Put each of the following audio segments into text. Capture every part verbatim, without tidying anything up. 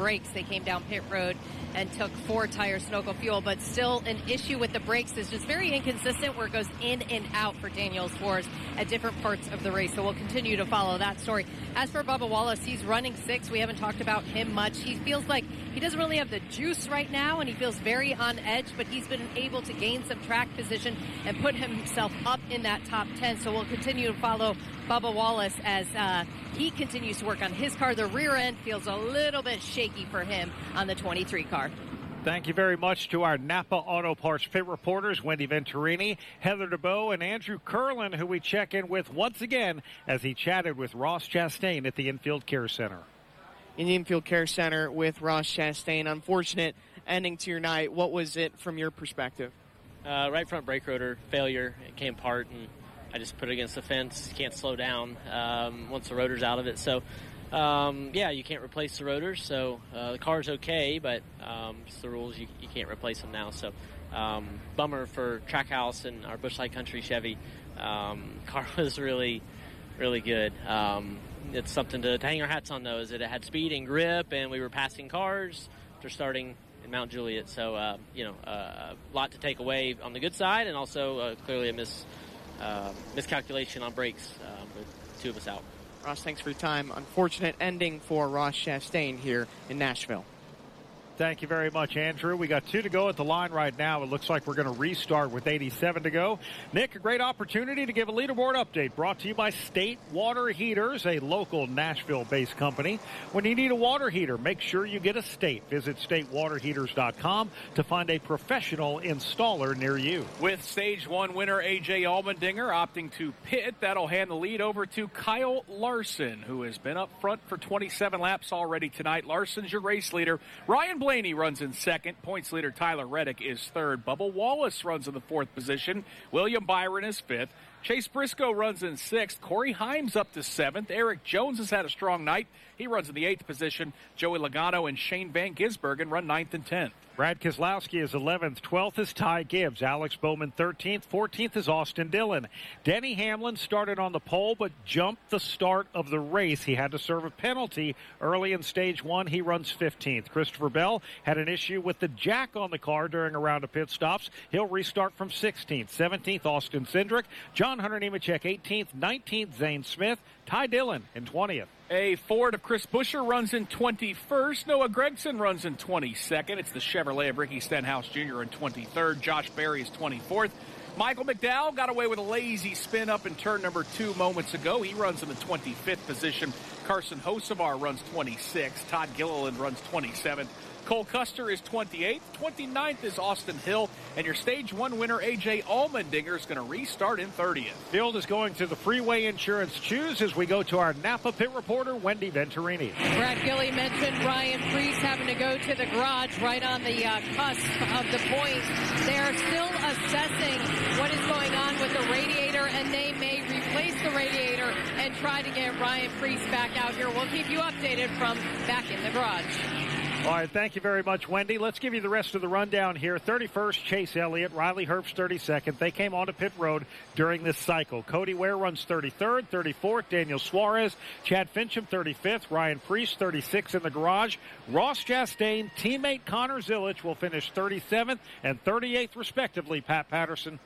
brakes. They came down pit road and took four tires, Sunoco fuel, but still an issue with the brakes is just very inconsistent where it goes in and out for Daniel Suarez at different parts of the race. So we'll continue to follow that story. As for Bubba Wallace, he's running six. We haven't talked about him much. He feels like he doesn't really have the juice right now, and he feels very on edge, but he's been able to gain some track position and put himself up in that top ten. So we'll continue to follow Bubba Wallace as uh, he continues to work on his car. The rear end feels a little bit shaky for him on the twenty-three car. Thank you very much to our Napa Auto Parts pit reporters, Wendy Venturini, Heather DeBow, and Andrew Curlin, who we check in with once again as he chatted with Ross Chastain at the Infield Care Center. In the Infield Care Center with Ross Chastain. Unfortunate ending to your night. What was it from your perspective? Uh, right front brake rotor failure. It came apart, and I just put it against the fence. Can't slow down um, once the rotor's out of it. So, um, yeah, you can't replace the rotors. So uh, the car's okay, but um, it's the rules. You, you can't replace them now. So um, bummer for Trackhouse and our Busch Light Country Chevy. Um, car was really, really good. Um, it's something to, to hang our hats on, though, is that it had speed and grip, and we were passing cars after starting in Mount Juliet. So, uh, you know, uh, a lot to take away on the good side, and also uh, clearly a mis, uh, miscalculation on brakes uh, with two of us out. Ross, thanks for your time. Unfortunate ending for Ross Chastain here in Nashville. Thank you very much, Andrew. We got two to go at the line right now. It looks like we're going to restart with eighty-seven to go. Nick, a great opportunity to give a leaderboard update brought to you by State Water Heaters, a local Nashville-based company. When you need a water heater, make sure you get a State. Visit state water heaters dot com to find a professional installer near you. With stage one winner A J Allmendinger opting to pit, that'll hand the lead over to Kyle Larson, who has been up front for twenty-seven laps already tonight. Larson's your race leader. Ryan Blaney runs in second. Points leader Tyler Reddick is third. Bubba Wallace runs in the fourth position. William Byron is fifth. Chase Briscoe runs in sixth. Corey Himes up to seventh. Eric Jones has had a strong night. He runs in the eighth position. Joey Logano and Shane Van Gisbergen run ninth and tenth. Brad Keselowski is eleventh. twelfth is Ty Gibbs. Alex Bowman thirteenth. fourteenth is Austin Dillon. Denny Hamlin started on the pole but jumped the start of the race. He had to serve a penalty early in stage one. He runs fifteenth. Christopher Bell had an issue with the jack on the car during a round of pit stops. He'll restart from sixteenth. seventeenth, Austin Cindric. John Hunter Nemechek eighteenth. nineteenth, Zane Smith. Ty Dillon in twentieth. A Ford of Chris Buescher runs in twenty-first. Noah Gragson runs in twenty-second. It's the Chevrolet of Ricky Stenhouse Junior in twenty-third. Josh Berry is twenty-fourth. Michael McDowell got away with a lazy spin up in turn number two moments ago. He runs in the twenty-fifth position. Carson Hocevar runs twenty-sixth. Todd Gilliland runs twenty-seventh. Cole Custer is twenty-eighth. twenty-ninth is Austin Hill. And your stage one winner, A J Allmendinger, is going to restart in thirtieth. Field is going to the Freeway Insurance Choose as we go to our Napa pit reporter, Wendy Venturini. Brad Gilly mentioned Ryan Preece having to go to the garage right on the uh, cusp of the point. They are still assessing what is going on with the radiator, and they may replace the radiator and try to get Ryan Preece back out here. We'll keep you updated from back in the garage. All right, thank you very much, Wendy. Let's give you the rest of the rundown here. thirty-first, Chase Elliott. Riley Herbst, thirty-second. They came onto pit road during this cycle. Cody Ware runs thirty-third. thirty-fourth, Daniel Suarez. Chad Fincham, thirty-fifth. Ryan Preece, thirty-sixth in the garage. Ross Chastain, teammate Connor Zilic will finish thirty-seventh and thirty-eighth, respectively, Pat Patterson.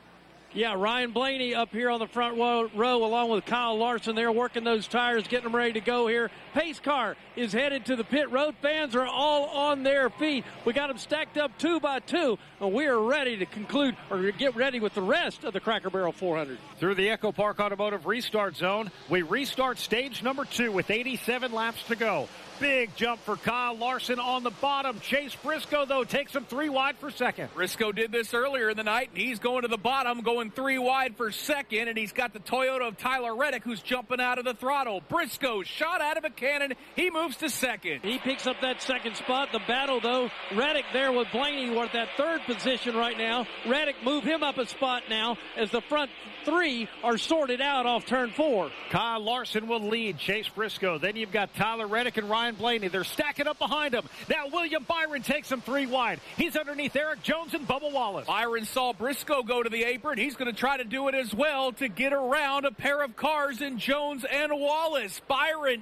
Yeah, Ryan Blaney up here on the front row, row along with Kyle Larson. They're working those tires, getting them ready to go here. Pace car is headed to the pit road. Fans are all on their feet. We got them stacked up two by two, and we are ready to conclude or get ready with the rest of the Cracker Barrel four hundred. Through the Echo Park Automotive restart zone, we restart stage number two with eighty-seven laps to go. Big jump for Kyle Larson on the bottom. Chase Briscoe, though, takes him three wide for second. Briscoe did this earlier in the night, and he's going to the bottom, going three wide for second, and he's got the Toyota of Tyler Reddick, who's jumping out of the throttle. Briscoe shot out of a cannon. He moves to second. He picks up that second spot. The battle, though, Reddick there with Blaney. We're at that third position right now. Reddick move him up a spot now as the front three are sorted out off turn four. Kyle Larson will lead Chase Briscoe. Then you've got Tyler Reddick and Ryan Blaney. They're stacking up behind him. Now William Byron takes him three wide. He's underneath Eric Jones and Bubba Wallace. Byron saw Briscoe go to the apron. He's going to try to do it as well to get around a pair of cars in Jones and Wallace. Byron digging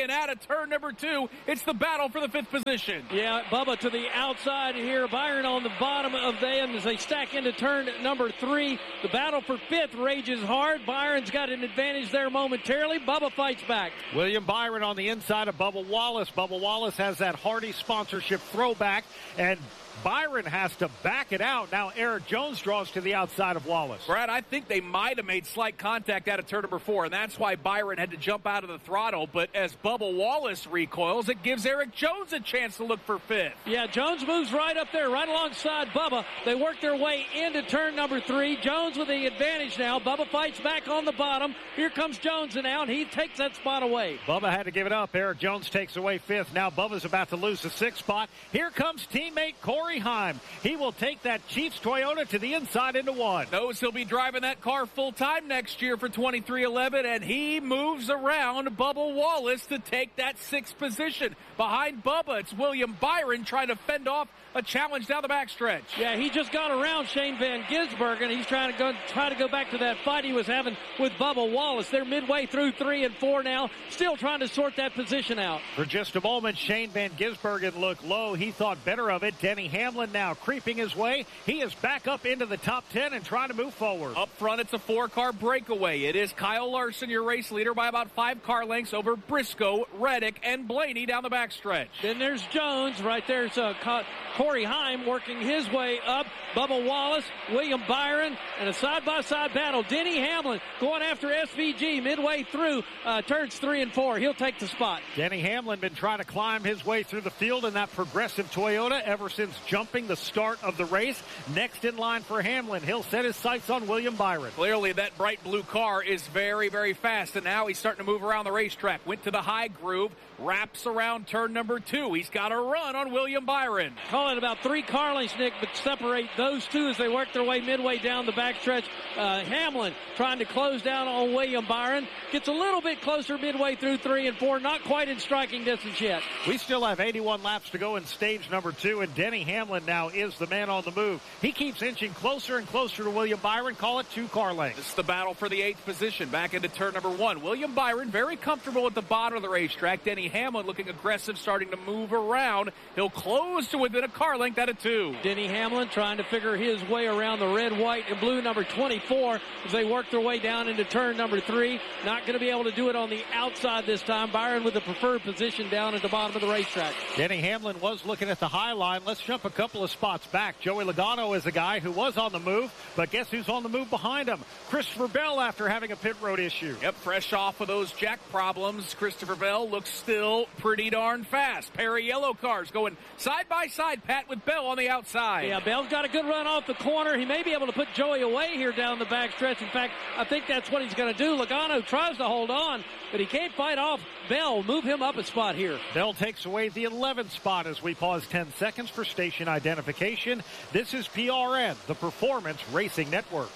and out of turn number two. It's the battle for the fifth position. Yeah, Bubba to the outside here. Byron on the bottom of them as they stack into turn number three. The battle for fifth rages hard. Byron's got an advantage there momentarily. Bubba fights back. William Byron on the inside of Bubba Wallace. Bubba Wallace has that Hardy sponsorship throwback, and Byron has to back it out. Now Eric Jones draws to the outside of Wallace. Brad, I think they might have made slight contact out of turn number four, and that's why Byron had to jump out of the throttle. But as Bubba Wallace recoils, it gives Eric Jones a chance to look for fifth. Yeah, Jones moves right up there, right alongside Bubba. They work their way into turn number three. Jones with the advantage now. Bubba fights back on the bottom. Here comes Jones now, and he takes that spot away. Bubba had to give it up. Eric Jones takes away fifth. Now Bubba's about to lose the sixth spot. Here comes teammate Corey Heim. He will take that Chiefs Toyota to the inside into one. Knows he'll be driving that car full time next year for twenty-three eleven, and he moves around Bubba Wallace to take that sixth position. Behind Bubba, it's William Byron trying to fend off a challenge down the backstretch. Yeah, he just got around Shane Van Gisbergen. He's trying to go try to go back to that fight he was having with Bubba Wallace. They're midway through three and four now, still trying to sort that position out. For just a moment, Shane Van Gisbergen looked low. He thought better of it. Denny Hamlin now creeping his way. He is back up into the top ten and trying to move forward. Up front, it's a four-car breakaway. It is Kyle Larson, your race leader, by about five car lengths over Briscoe, Reddick, and Blaney down the backstretch. Then there's Jones. Right there's uh, Corey Heim working his way up. Bubba Wallace, William Byron, and a side-by-side battle. Denny Hamlin going after S V G midway through uh, turns three and four. He'll take the spot. Denny Hamlin been trying to climb his way through the field in that progressive Toyota ever since jumping the start of the race. Next in line for Hamlin, he'll set his sights on William Byron. Clearly that bright blue car is very, very fast, and now he's starting to move around the racetrack. Went to the high groove, wraps around turn number two. He's got a run on William Byron. Call it about three car lengths, Nick, but separate those two as they work their way midway down the backstretch. Uh, Hamlin trying to close down on William Byron. Gets a little bit closer midway through three and four. Not quite in striking distance yet. We still have eighty-one laps to go in stage number two, and Denny Hamlin now is the man on the move. He keeps inching closer and closer to William Byron. Call it two car lengths. This is the battle for the eighth position. Back into turn number one. William Byron very comfortable at the bottom of the racetrack. Denny Hamlin looking aggressive, starting to move around. He'll close to within a car length out of two. Denny Hamlin trying to figure his way around the red, white, and blue number twenty-four as they work their way down into turn number three. Not going to be able to do it on the outside this time. Byron with the preferred position down at the bottom of the racetrack. Denny Hamlin was looking at the high line. Let's jump a couple of spots back. Joey Logano is a guy who was on the move, but guess who's on the move behind him? Christopher Bell, after having a pit road issue. Yep, fresh off of those jack problems. Christopher Bell looks still pretty darn fast. Pair of yellow cars going side by side, Pat, with Bell on the outside. Yeah, Bell's got a good run off the corner. He may be able to put Joey away here down the backstretch. In fact, I think that's what he's going to do. Logano tries to hold on, but he can't fight off Bell. Move him up a spot here. Bell takes away the eleventh spot as we pause ten seconds for station identification. This is P R N, the Performance Racing Network.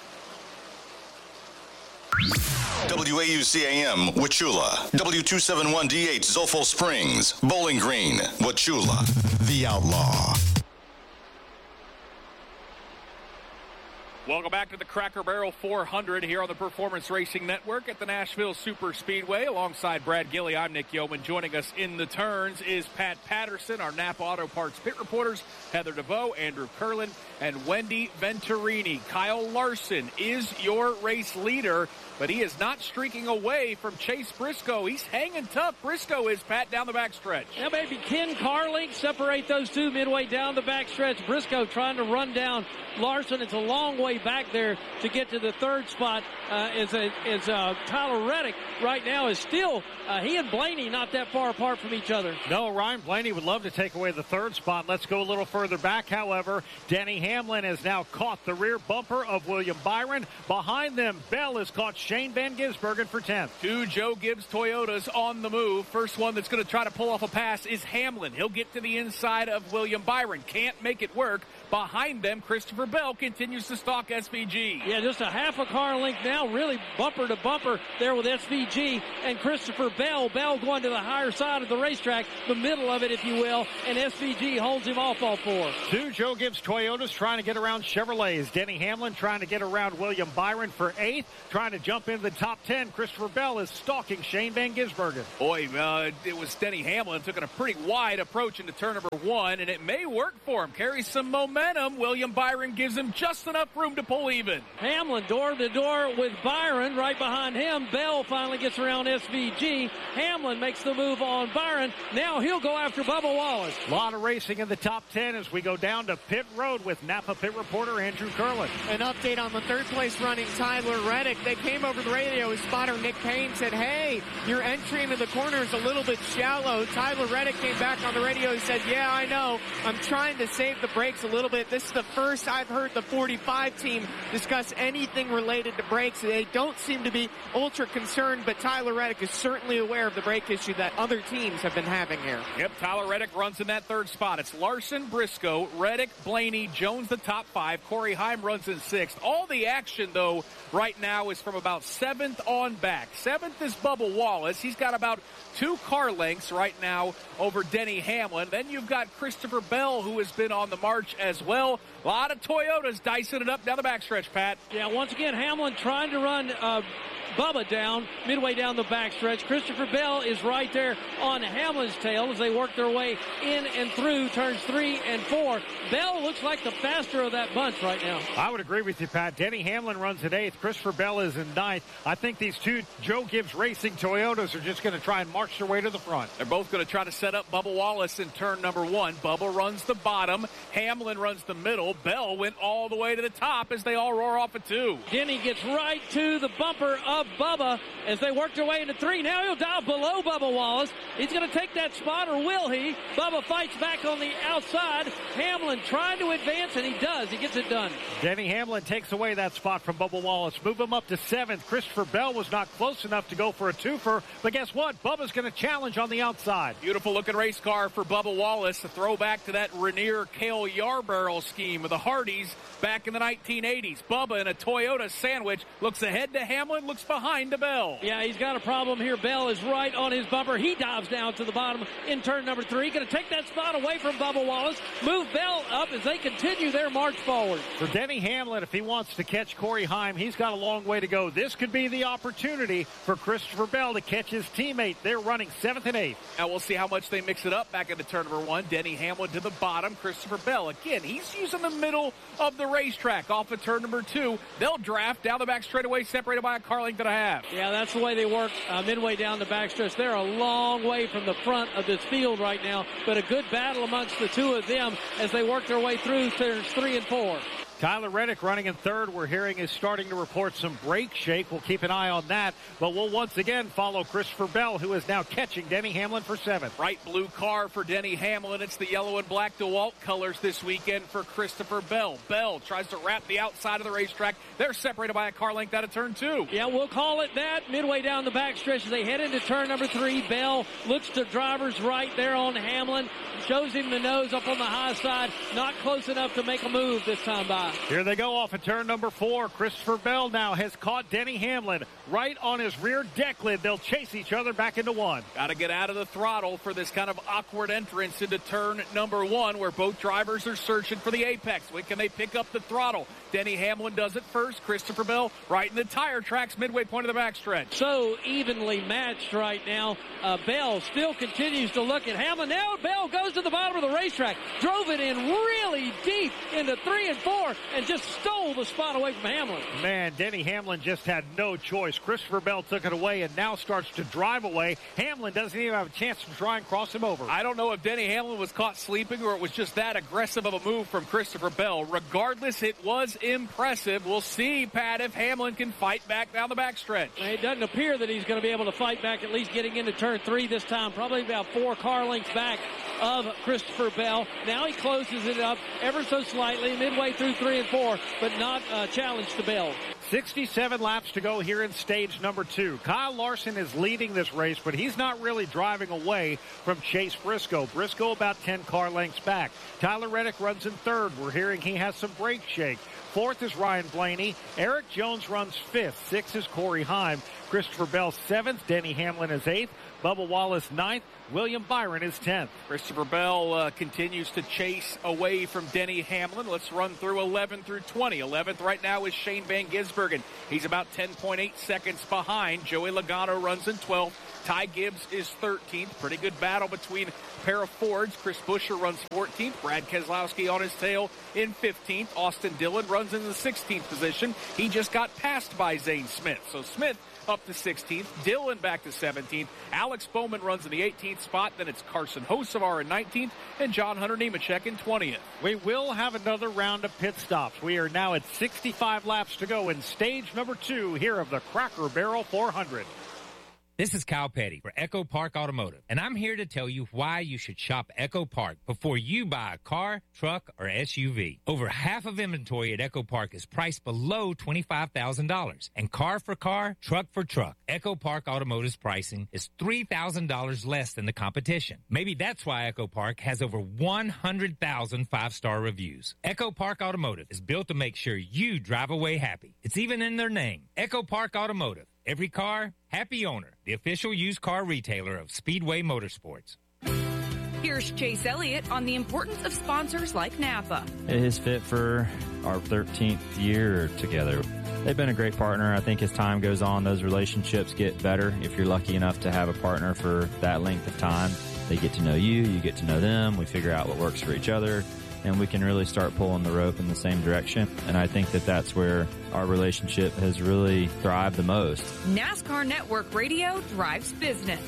W A U C A M, Wauchula. W two seventy-one D H, Zolfo Springs. Bowling Green, Wauchula. The Outlaw. Welcome back to the Cracker Barrel four hundred here on the Performance Racing Network at the Nashville Super Speedway. Alongside Brad Gilley, I'm Nick Yeoman. Joining us in the turns is Pat Patterson, our Napa Auto Parts pit reporters, Heather DeVoe, Andrew Curlin, and Wendy Venturini. Kyle Larson is your race leader, but he is not streaking away from Chase Briscoe. He's hanging tough. Briscoe is, Pat, down the backstretch. Now maybe ten car lengths separate those two midway down the backstretch. Briscoe trying to run down Larson. It's a long way back there to get to the third spot. Uh, is a, is uh, Tyler Reddick right now is still, uh, he and Blaney not that far apart from each other. No, Ryan Blaney would love to take away the third spot. Let's go a little further back, however. Denny Hamlin has now caught the rear bumper of William Byron. Behind them, Bell has caught Shane Van Gisbergen for tenth. Two Joe Gibbs Toyotas on the move. First one that's going to try to pull off a pass is Hamlin. He'll get to the inside of William Byron. Can't make it work. Behind them, Christopher Bell continues to stalk back S V G. Yeah, just a half a car length now, really bumper to bumper there with S V G and Christopher Bell. Bell going to the higher side of the racetrack, the middle of it, if you will, and S V G holds him off all four. Two Joe Gibbs Toyotas trying to get around Chevrolets. Denny Hamlin trying to get around William Byron for eighth, trying to jump into the top ten. Christopher Bell is stalking Shane Van Gisbergen. Boy, uh, it was Denny Hamlin taking a pretty wide approach into turn number one, and it may work for him. Carries some momentum. William Byron gives him just enough room to pull even. Hamlin door to door with Byron right behind him. Bell finally gets around S V G. Hamlin makes the move on Byron. Now he'll go after Bubba Wallace. A lot of racing in the top ten as we go down to pit road with Napa pit reporter Andrew Curlin. An update on the third place running Tyler Reddick. They came over the radio. His spotter Nick Payne said, hey, your entry into the corner is a little bit shallow. Tyler Reddick came back on the radio. He said, yeah, I know. I'm trying to save the brakes a little bit. This is the first I've heard the forty-five team discuss anything related to brakes. They don't seem to be ultra concerned, but Tyler Reddick is certainly aware of the brake issue that other teams have been having here. Yep, Tyler Reddick runs in that third spot. It's Larson, Briscoe, Reddick, Blaney, Jones the top five. Corey Heim runs in sixth. All the action, though, right now is from about seventh on back. Seventh is Bubba Wallace. He's got about two car lengths right now over Denny Hamlin. Then you've got Christopher Bell, who has been on the march as well. A lot of Toyotas dicing it up down the backstretch, Pat. Yeah, once again, Hamlin trying to run uh, Bubba down, midway down the backstretch. Christopher Bell is right there on Hamlin's tail as they work their way in and through turns three and four. Bell looks like the faster of that bunch right now. I would agree with you, Pat. Denny Hamlin runs in eighth. Christopher Bell is in ninth. I think these two Joe Gibbs Racing Toyotas are just going to try and march their way to the front. They're both going to try to set up Bubba Wallace in turn number one. Bubba runs the bottom. Hamlin runs the middle. Bell went all the way to the top as they all roar off at two. Denny gets right to the bumper of Bubba as they work their way into three. Now he'll dive below Bubba Wallace. He's going to take that spot, or will he? Bubba fights back on the outside. Hamlin trying to advance, and he does. He gets it done. Denny Hamlin takes away that spot from Bubba Wallace. Move him up to seventh. Christopher Bell was not close enough to go for a twofer, but guess what? Bubba's going to challenge on the outside. Beautiful looking race car for Bubba Wallace. A throwback to that Rainier Cale Yarborough scheme of the Hardys back in the nineteen eighties. Bubba in a Toyota sandwich looks ahead to Hamlin, looks behind to Bell. Yeah, he's got a problem here. Bell is right on his bumper. He dives down to the bottom in turn number three. Going to take that spot away from Bubba Wallace. Move Bell up as they continue their march forward. For Denny Hamlin, if he wants to catch Corey Heim, he's got a long way to go. This could be the opportunity for Christopher Bell to catch his teammate. They're running seventh and eighth. Now we'll see how much they mix it up back into turn number one. Denny Hamlin to the bottom. Christopher Bell, again, he's using the middle of the racetrack off of turn number two. They'll draft down the back straightaway, separated by a car length and a half. Yeah, that's the way they work uh, midway down the backstretch. They're a long way from the front of this field right now, but a good battle amongst the two of them as they work their way through turns three and four. Tyler Reddick running in third, we're hearing, is starting to report some brake shake. We'll keep an eye on that, but we'll once again follow Christopher Bell, who is now catching Denny Hamlin for seventh. Bright blue car for Denny Hamlin. It's the yellow and black DeWalt colors this weekend for Christopher Bell. Bell tries to wrap the outside of the racetrack. They're separated by a car length out of turn two. Yeah, we'll call it that. Midway down the backstretch as they head into turn number three. Bell looks to driver's right there on Hamlin. Shows him the nose up on the high side. Not close enough to make a move this time by. Here they go off at turn number four. Christopher Bell now has caught Denny Hamlin right on his rear deck lid. They'll chase each other back into one. Got to get out of the throttle for this kind of awkward entrance into turn number one where both drivers are searching for the apex. When can they pick up the throttle? Denny Hamlin does it first. Christopher Bell right in the tire tracks midway point of the backstretch. So evenly matched right now. Uh, Bell still continues to look at Hamlin. Now Bell goes to the bottom of the racetrack. Drove it in really deep into three and four and just stole the spot away from Hamlin. Man, Denny Hamlin just had no choice. Christopher Bell took it away and now starts to drive away. Hamlin doesn't even have a chance to try and cross him over. I don't know if Denny Hamlin was caught sleeping or it was just that aggressive of a move from Christopher Bell. Regardless, it was impressive. We'll see, Pat, if Hamlin can fight back down the backstretch. It doesn't appear that he's going to be able to fight back, at least getting into turn three this time. Probably about four car lengths back of Christopher Bell. Now he closes it up ever so slightly midway through three and four, but not a challenge to Bell. sixty-seven laps to go here in stage number two. Kyle Larson is leading this race, but he's not really driving away from Chase Briscoe. Briscoe about ten car lengths back. Tyler Reddick runs in third. We're hearing he has some brake shake. Fourth is Ryan Blaney. Eric Jones runs fifth. Sixth is Corey Heim. Christopher Bell seventh. Denny Hamlin is eighth. Bubba Wallace ninth. William Byron is tenth. Christopher Bell uh, continues to chase away from Denny Hamlin. Let's run through eleven through twenty. eleventh right now is Shane Van Gisbergen. He's about ten point eight seconds behind. Joey Logano runs in twelfth. Ty Gibbs is thirteenth. Pretty good battle between a pair of Fords. Chris Buescher runs fourteenth. Brad Keselowski on his tail in fifteenth. Austin Dillon runs in the sixteenth position. He just got passed by Zane Smith. So Smith up to sixteenth. Dillon back to seventeenth. Alex Bowman runs in the eighteenth spot. Then it's Carson Hocevar in nineteenth and John Hunter Nemechek in twentieth. We will have another round of pit stops. We are now at sixty-five laps to go in stage number two here of the Cracker Barrel four hundred. This is Kyle Petty for Echo Park Automotive, and I'm here to tell you why you should shop Echo Park before you buy a car, truck, or S U V. Over half of inventory at Echo Park is priced below twenty-five thousand dollars, and car for car, truck for truck. Echo Park Automotive's pricing is three thousand dollars less than the competition. Maybe that's why Echo Park has over one hundred thousand five-star reviews. Echo Park Automotive is built to make sure you drive away happy. It's even in their name, Echo Park Automotive. Every car, happy owner. The official used car retailer of Speedway Motorsports. Here's Chase Elliott on the importance of sponsors like Napa. It is fit for our thirteenth year together. They've been a great partner. I think as time goes on, those relationships get better. If you're lucky enough to have a partner for that length of time, they get to know you, you get to know them. We figure out what works for each other, and we can really start pulling the rope in the same direction. And I think that that's where our relationship has really thrived the most. NASCAR Network Radio drives business.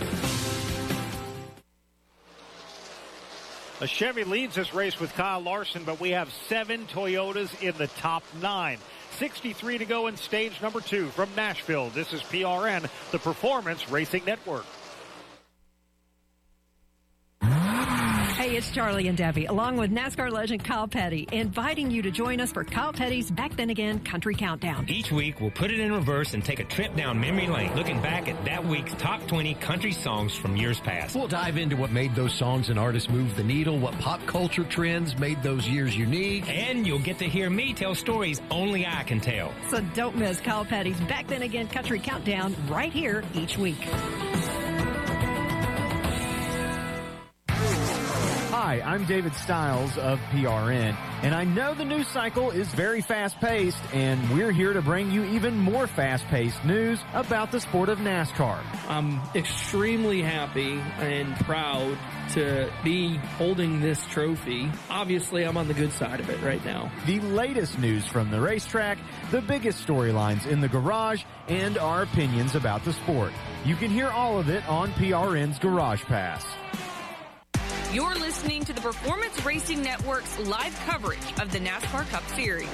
A Chevy leads this race with Kyle Larson, but we have seven Toyotas in the top nine. sixty-three to go in stage number two from Nashville. This is P R N, the Performance Racing Network. Hey, it's Charlie and Debbie, along with NASCAR legend Kyle Petty, inviting you to join us for Kyle Petty's Back Then Again Country Countdown. Each week, we'll put it in reverse and take a trip down memory lane, looking back at that week's top twenty country songs from years past. We'll dive into what made those songs and artists move the needle, what pop culture trends made those years unique. And you'll get to hear me tell stories only I can tell. So don't miss Kyle Petty's Back Then Again Country Countdown right here each week. Hi, I'm David Stiles of P R N, and I know the news cycle is very fast-paced, and we're here to bring you even more fast-paced news about the sport of NASCAR. I'm extremely happy and proud to be holding this trophy. Obviously, I'm on the good side of it right now. The latest news from the racetrack, the biggest storylines in the garage, and our opinions about the sport. You can hear all of it on P R N's Garage Pass. You're listening to the Performance Racing Network's live coverage of the NASCAR Cup Series.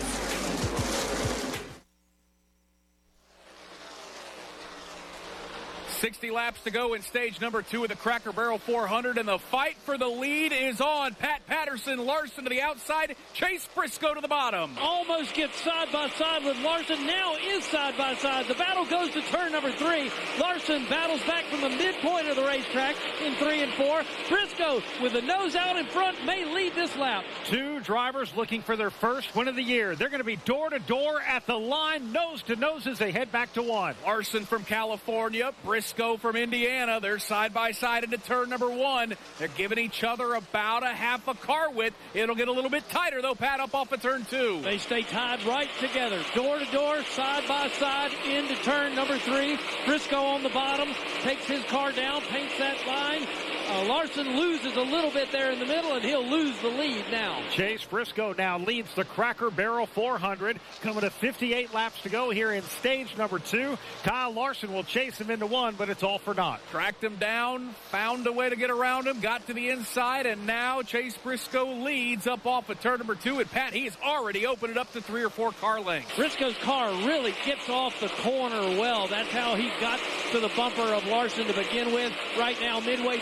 sixty laps to go in stage number two of the Cracker Barrel four hundred, and the fight for the lead is on. Pat Patterson, Larson to the outside, Chase Briscoe to the bottom. Almost gets side by side with Larson, now is side by side. The battle goes to turn number three. Larson battles back from the midpoint of the racetrack in three and four. Briscoe, with the nose out in front, may lead this lap. Two drivers looking for their first win of the year. They're going to be door to door at the line, nose to nose as they head back to one. Larson from California, Briscoe from Indiana. They're side by side into turn number one. They're giving each other about a half a car width. It'll get a little bit tighter though, Pat, up off of turn two. They stay tied right together, door to door, side by side into turn number three. Briscoe on the bottom takes his car down, paints that line. Uh, Larson loses a little bit there in the middle, and he'll lose the lead now. Chase Briscoe now leads the Cracker Barrel four hundred, coming to fifty-eight laps to go here in stage number two. Kyle Larson will chase him into one, but it's all for naught. Tracked him down, found a way to get around him, got to the inside, and now Chase Briscoe leads up off of turn number two. And Pat, he has already opened it up to three or four car lengths. Briscoe's car really gets off the corner well. That's how he got to the bumper of Larson to begin with. Right now, midway through three.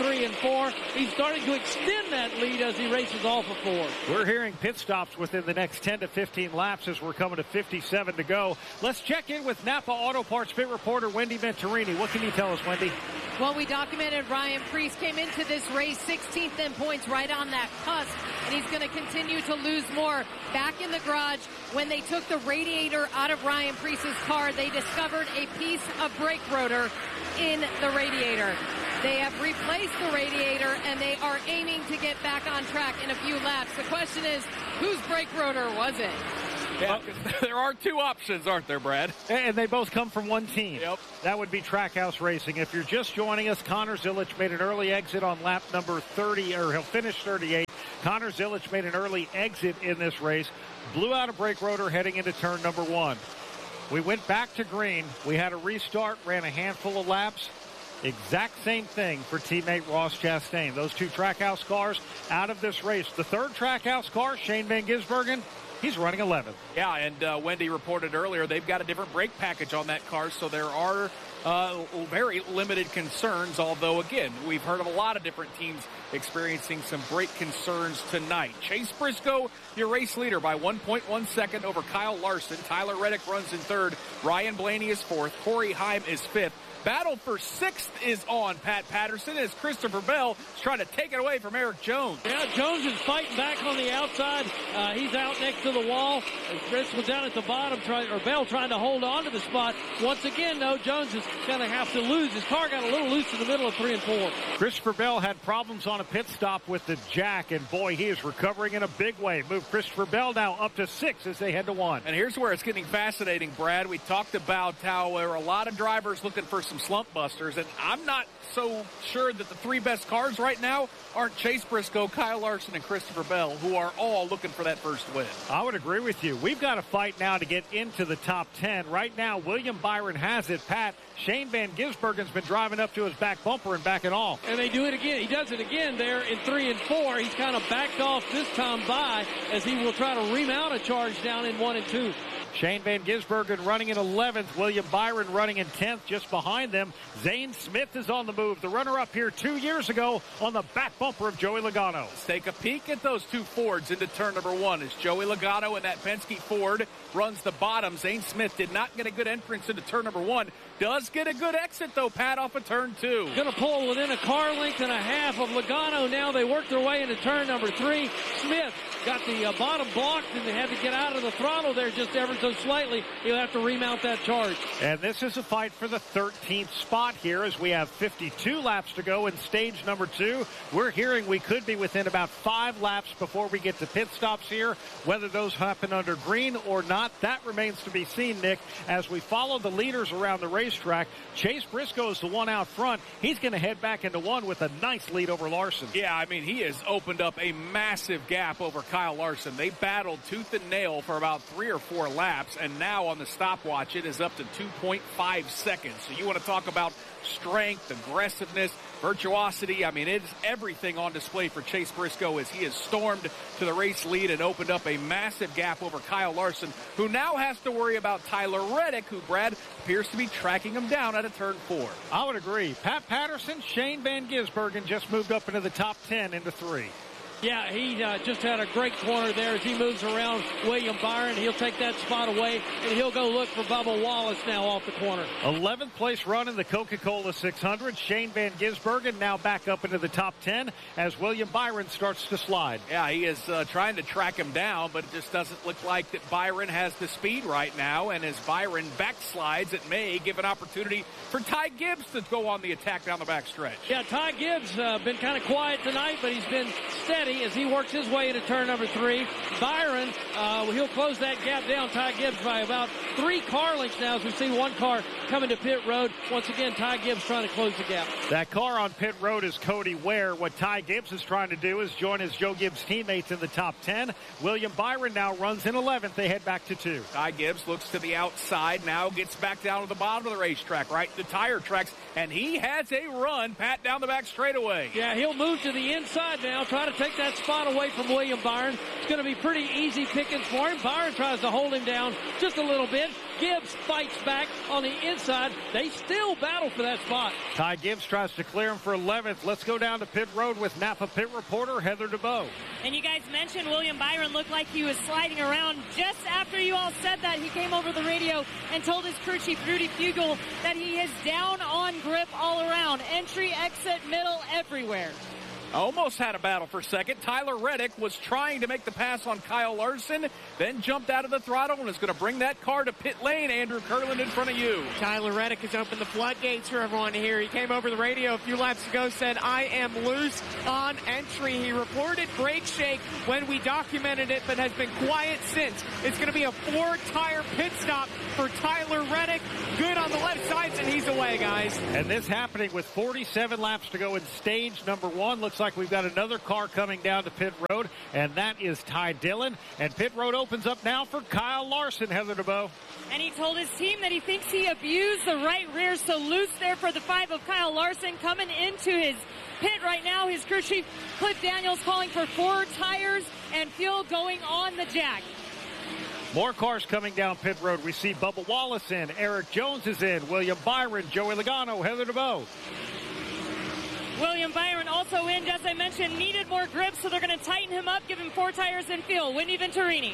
three and four. He's starting to extend that lead as he races off of four. We're hearing pit stops within the next ten to fifteen laps as we're coming to fifty-seven to go. Let's check in with Napa Auto Parts pit reporter Wendy Venturini. What can you tell us, Wendy? Well, we documented Ryan Preece came into this race sixteenth in points, right on that cusp, and he's going to continue to lose more. Back in the garage, when they took the radiator out of Ryan Preece's car, they discovered a piece of brake rotor in the radiator. They have replaced the radiator, and they are aiming to get back on track in a few laps. The question is, whose brake rotor was it? Yeah, there are two options, aren't there, Brad? And they both come from one team. Yep. That would be Trackhouse Racing. If you're just joining us, Connor Zilic made an early exit on lap number thirty, or he'll finish thirty-eight. Connor Zilic made an early exit in this race, blew out a brake rotor heading into turn number one. We went back to green. We had a restart, ran a handful of laps. Exact same thing for teammate Ross Chastain. Those two Trackhouse cars out of this race. The third Trackhouse car, Shane Van Gisbergen, he's running eleventh. Yeah, and uh, Wendy reported earlier they've got a different brake package on that car, so there are uh, very limited concerns, although, again, we've heard of a lot of different teams experiencing some brake concerns tonight. Chase Briscoe, your race leader by one point one second over Kyle Larson. Tyler Reddick runs in third. Ryan Blaney is fourth. Corey Heim is fifth. Battle for sixth is on, Pat Patterson, as Christopher Bell is trying to take it away from Eric Jones. Yeah, Jones is fighting back on the outside. Uh, he's out next to the wall. Chris was down at the bottom, trying, or Bell trying to hold on to the spot. Once again, though, Jones is going to have to lose. His car got a little loose in the middle of three and four. Christopher Bell had problems on a pit stop with the jack, and boy, he is recovering in a big way. Move Christopher Bell now up to six as they head to one. And here's where it's getting fascinating, Brad. We talked about how there are a lot of drivers looking for some slump busters, and I'm not so sure that the three best cars right now aren't Chase Briscoe, Kyle Larson, and Christopher Bell, who are all looking for that first win. I would agree with you. We've got to fight now to get into the top ten. Right now, William Byron has it. Pat, Shane Van Gisbergen's been driving up to his back bumper and backing off. And they do it again. He does it again there in three and four. He's kind of backed off this time by as he will try to remount a charge down in one and two. Shane Van Gisbergen running in eleventh. William Byron running in tenth. Just behind them, Zane Smith is on the move. The runner-up here two years ago on the back bumper of Joey Logano. Let's take a peek at those two Fords into turn number one as Joey Logano and that Penske Ford runs the bottom. Zane Smith did not get a good entrance into turn number one. Does get a good exit, though, Pat, off of turn two. Going to pull within a car length and a half of Logano. Now they work their way into turn number three. Smith got the uh, bottom blocked, and they had to get out of the throttle there just ever so slightly. He'll have to remount that charge. And this is a fight for the thirteenth spot here as we have fifty-two laps to go in stage number two. We're hearing we could be within about five laps before we get to pit stops here. Whether those happen under green or not, that remains to be seen, Nick. As we follow the leaders around the racetrack, Chase Briscoe is the one out front. He's going to head back into one with a nice lead over Larson. Yeah, I mean, he has opened up a massive gap over Kyle Larson. They battled tooth and nail for about three or four laps, and now on the stopwatch, it is up to two point five seconds. So you want to talk about strength, aggressiveness, virtuosity. I mean, it is everything on display for Chase Briscoe as he has stormed to the race lead and opened up a massive gap over Kyle Larson, who now has to worry about Tyler Reddick, who, Brad, appears to be tracking him down at a turn four. I would agree. Pat Patterson, Shane Van Gisbergen just moved up into the top ten into three. Yeah, he uh, just had a great corner there as he moves around William Byron. He'll take that spot away, and he'll go look for Bubba Wallace now off the corner. eleventh place run in the Coca-Cola six hundred. Shane Van Gisbergen now back up into the top ten as William Byron starts to slide. Yeah, he is uh, trying to track him down, but it just doesn't look like that Byron has the speed right now. And as Byron backslides, it may give an opportunity for Ty Gibbs to go on the attack down the backstretch. Yeah, Ty Gibbs uh, been kind of quiet tonight, but he's been steady as he works his way into turn number three. Byron, uh, he'll close that gap down, Ty Gibbs, by about three car lengths now as we see one car coming to pit road. Once again, Ty Gibbs trying to close the gap. That car on pit road is Cody Ware. What Ty Gibbs is trying to do is join his Joe Gibbs teammates in the top ten. William Byron now runs in eleventh. They head back to two. Ty Gibbs looks to the outside, now gets back down to the bottom of the racetrack, right the tire tracks, and he has a run, Pat, down the back straightaway. Yeah, he'll move to the inside now, try to take that spot away from William Byron. It's going to be pretty easy pickings for him. Byron tries to hold him down just a little bit. Gibbs fights back on the inside. They still battle for that spot. Ty Gibbs tries to clear him for eleventh. Let's go down to pit road with Napa pit reporter Heather DeBow. And you guys mentioned William Byron looked like he was sliding around. Just after you all said that, he came over the radio and told his crew chief, Rudy Fugel, that he is down on grip all around. Entry, exit, middle, everywhere. Almost had a battle for second. Tyler Reddick was trying to make the pass on Kyle Larson, then jumped out of the throttle and is going to bring that car to pit lane. Andrew Kurland in front of you. Tyler Reddick has opened the floodgates for everyone to hear. He came over the radio a few laps ago, said, I am loose on entry. He reported brake shake when we documented it, but has been quiet since. It's going to be a four-tire pit stop for Tyler Reddick. Good on the left side, and he's away, guys. And this happening with forty-seven laps to go in stage number one. Looks like we've got another car coming down to pit road, and that is Ty Dillon. And pit road opens up now for Kyle Larson, Heather DeBow. And he told his team that he thinks he abused the right rear, so loose there for the five of Kyle Larson coming into his pit right now. His crew chief, Cliff Daniels, calling for four tires and fuel going on the jack. More cars coming down pit road. We see Bubba Wallace in, Eric Jones is in, William Byron, Joey Logano, Heather DeBow. William Byron also in, as I mentioned, needed more grip, so they're going to tighten him up, give him four tires and fuel. Wendy Venturini.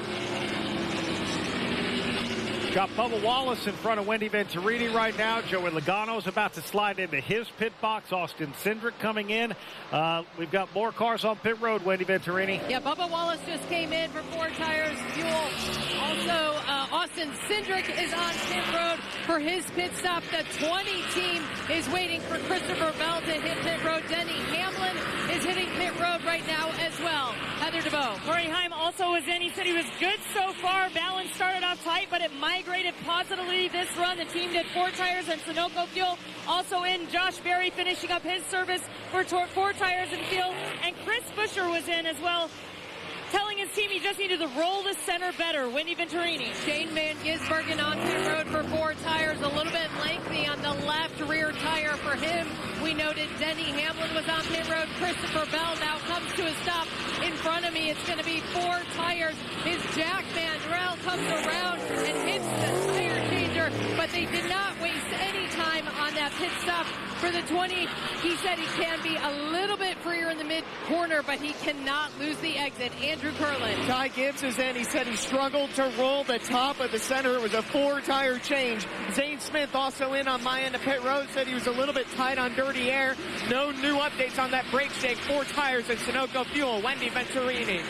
Got Bubba Wallace in front of Wendy Venturini right now. Joey Logano's about to slide into his pit box. Austin Cindric coming in. Uh, we've got more cars on pit road, Wendy Venturini. Yeah, Bubba Wallace just came in for four tires, fuel. Also, uh, Austin Cindric is on pit road for his pit stop. The twenty team is waiting for Christopher Bell to hit pit road. Denny Hamlin is hitting pit road right now as well. Heather DeBow. Corey Heim also was in. He said he was good so far. Balance started off tight, but it migrated positively this run. The team did four tires and Sunoco fuel. Also in, Josh Berry finishing up his service for four tires and fuel. And Chris Buescher was in as well, telling his team he just needed to roll the center better. Wendy Venturini. Shane Van Gisbergen on pit road for four tires. A little bit lengthy on the left rear tire for him. We noted Denny Hamlin was on pit road. Christopher Bell now comes to a stop in front of me. It's going to be four tires. His Jack Mandrell comes around and hits the tire changer, but they did not waste any time on that pit stop for the twenty. He said he can be a little bit freer in the mid corner, but he cannot lose the exit. Andrew Kurland. Ty Gibbs is in. He said he struggled to roll the top of the center. It was a four-tire change. Zane Smith also in on my end of pit road. Said he was a little bit tight on dirty air. No new updates on that brake shake. Four tires and Sunoco fuel. Wendy Venturini.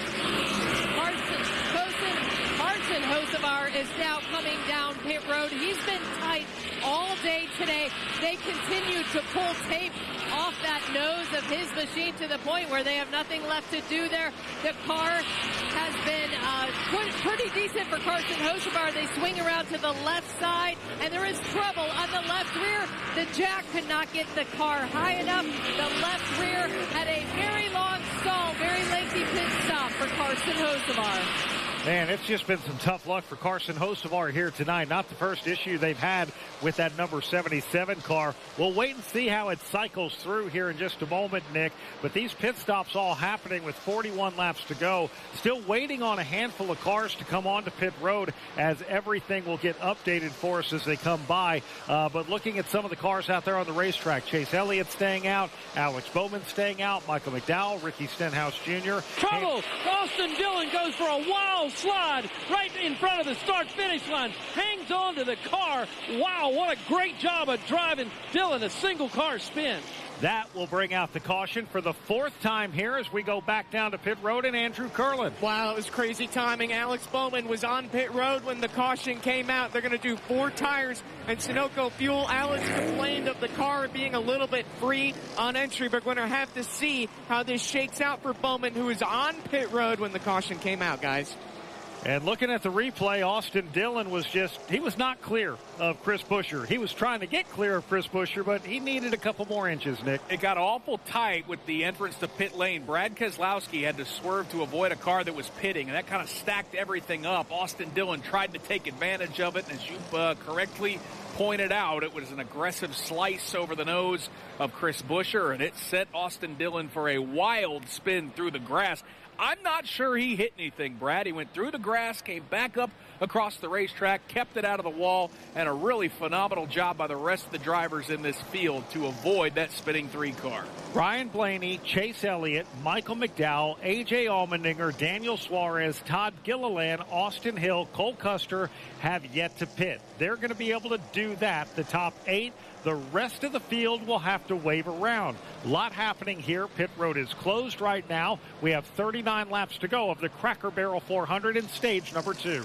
Carson Kosen, Carson Hocevar is now coming down pit road. He's been tight all day today. They continue to pull tape off that nose of his machine to the point where they have nothing left to do there. The car has been uh, pretty decent for Carson Hocevar. They swing around to the left side, and there is trouble on the left rear. The jack could not get the car high enough. The left rear had a very long stall, very lengthy pit stop for Carson Hocevar. Man, it's just been some tough luck for Carson Hocevar here tonight. Not the first issue they've had with that number seventy-seven car. We'll wait and see how it cycles through here in just a moment, Nick. But these pit stops all happening with forty-one laps to go. Still waiting on a handful of cars to come onto pit road, as everything will get updated for us as they come by. Uh, but looking at some of the cars out there on the racetrack, Chase Elliott staying out, Alex Bowman staying out, Michael McDowell, Ricky Stenhouse Junior Trouble! Austin Dillon goes for a wild slide right in front of the start-finish line. Hangs on to the car. Wow, what a great job of driving Dillon, a single car spin. That will bring out the caution for the fourth time here as we go back down to pit road and Andrew Kurland. Wow, it was crazy timing. Alex Bowman was on pit road when the caution came out. They're going to do four tires and Sunoco fuel. Alex complained of the car being a little bit free on entry, but we're going to have to see how this shakes out for Bowman, who was on pit road when the caution came out, guys. And looking at the replay, Austin Dillon was just, he was not clear of Chris Buescher. He was trying to get clear of Chris Buescher, but he needed a couple more inches, Nick. It got awful tight with the entrance to pit lane. Brad Keselowski had to swerve to avoid a car that was pitting, and that kind of stacked everything up. Austin Dillon tried to take advantage of it, and as you uh, correctly pointed out, it was an aggressive slice over the nose of Chris Buescher, and it sent Austin Dillon for a wild spin through the grass. I'm not sure he hit anything, Brad. He went through the grass, came back up across the racetrack, kept it out of the wall, and a really phenomenal job by the rest of the drivers in this field to avoid that spinning three car. Ryan Blaney, Chase Elliott, Michael McDowell, A J Allmendinger, Daniel Suarez, Todd Gilliland, Austin Hill, Cole Custer have yet to pit. They're going to be able to do that. The top eight. The rest of the field will have to wave around. A lot happening here. Pit road is closed right now. We have thirty-nine laps to go of the Cracker Barrel four hundred in stage number two.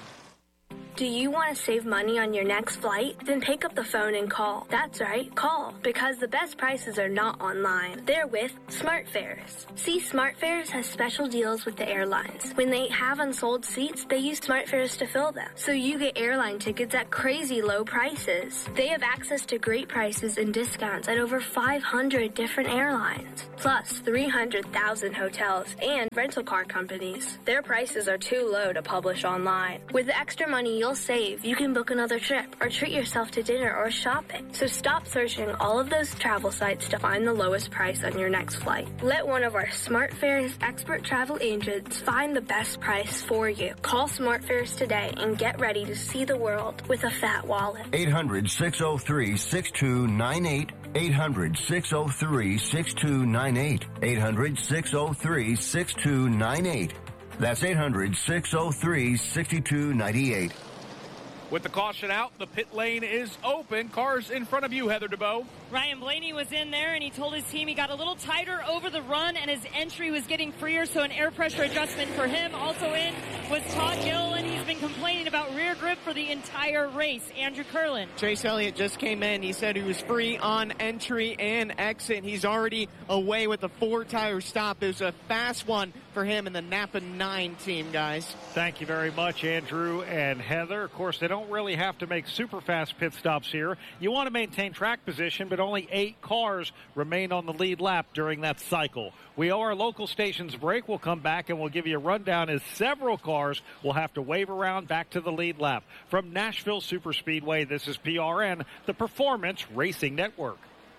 Do you want to save money on your next flight? Then pick up the phone and call. That's right, call. Because the best prices are not online. They're with SmartFares. See, SmartFares has special deals with the airlines. When they have unsold seats, they use SmartFares to fill them. So you get airline tickets at crazy low prices. They have access to great prices and discounts at over five hundred different airlines. Plus three hundred thousand hotels and rental car companies. Their prices are too low to publish online. With the extra money you'll save, you can book another trip or treat yourself to dinner or shopping. So stop searching all of those travel sites to find the lowest price on your next flight. Let one of our SmartFares expert travel agents find the best price for you. Call SmartFares today and get ready to see the world with a fat wallet. eight hundred, six oh three, six two nine eight. eight hundred, six oh three, six two nine eight. eight hundred, six oh three, six two nine eight. That's eight hundred, six oh three, six two nine eight. With the caution out, the pit lane is open. Cars in front of you, Heather DeBoe. Ryan Blaney was in there, and he told his team he got a little tighter over the run, and his entry was getting freer, so an air pressure adjustment for him. Also in was Todd Gill, and he's been complaining about rear grip for the entire race. Andrew Curlin. Chase Elliott just came in. He said he was free on entry and exit. He's already away with a four-tire stop. It was a fast one for him and the Napa nine team, guys. Thank you very much, Andrew and Heather. Of course, they don't really have to make super fast pit stops here. You want to maintain track position, but only eight cars remain on the lead lap during that cycle. We owe our local stations a break. We'll come back and we'll give you a rundown as several cars will have to wave around back to the lead lap. From Nashville Superspeedway, this is P R N, the Performance Racing Network.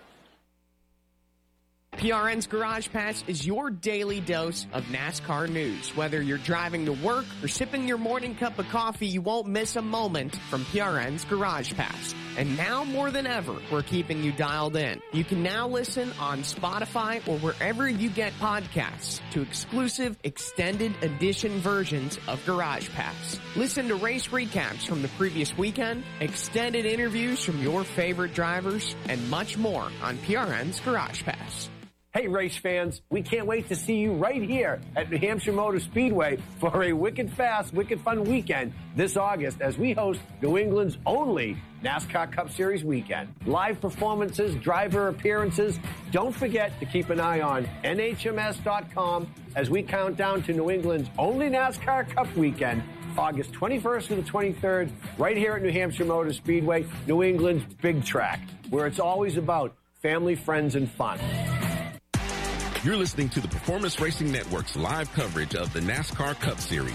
P R N's Garage Pass is your daily dose of NASCAR news. Whether you're driving to work or sipping your morning cup of coffee, you won't miss a moment from P R N's Garage Pass. And now more than ever, we're keeping you dialed in. You can now listen on Spotify or wherever you get podcasts to exclusive extended edition versions of Garage Pass. Listen to race recaps from the previous weekend, extended interviews from your favorite drivers, and much more on P R N's Garage Pass. Hey, race fans, we can't wait to see you right here at New Hampshire Motor Speedway for a wicked fast, wicked fun weekend this August as we host New England's only NASCAR Cup Series weekend. Live performances, driver appearances. Don't forget to keep an eye on N H M S dot com as we count down to New England's only NASCAR Cup weekend, August twenty-first through the twenty-third, right here at New Hampshire Motor Speedway, New England's big track, where it's always about family, friends, and fun. You're listening to the Performance Racing Network's live coverage of the NASCAR Cup Series.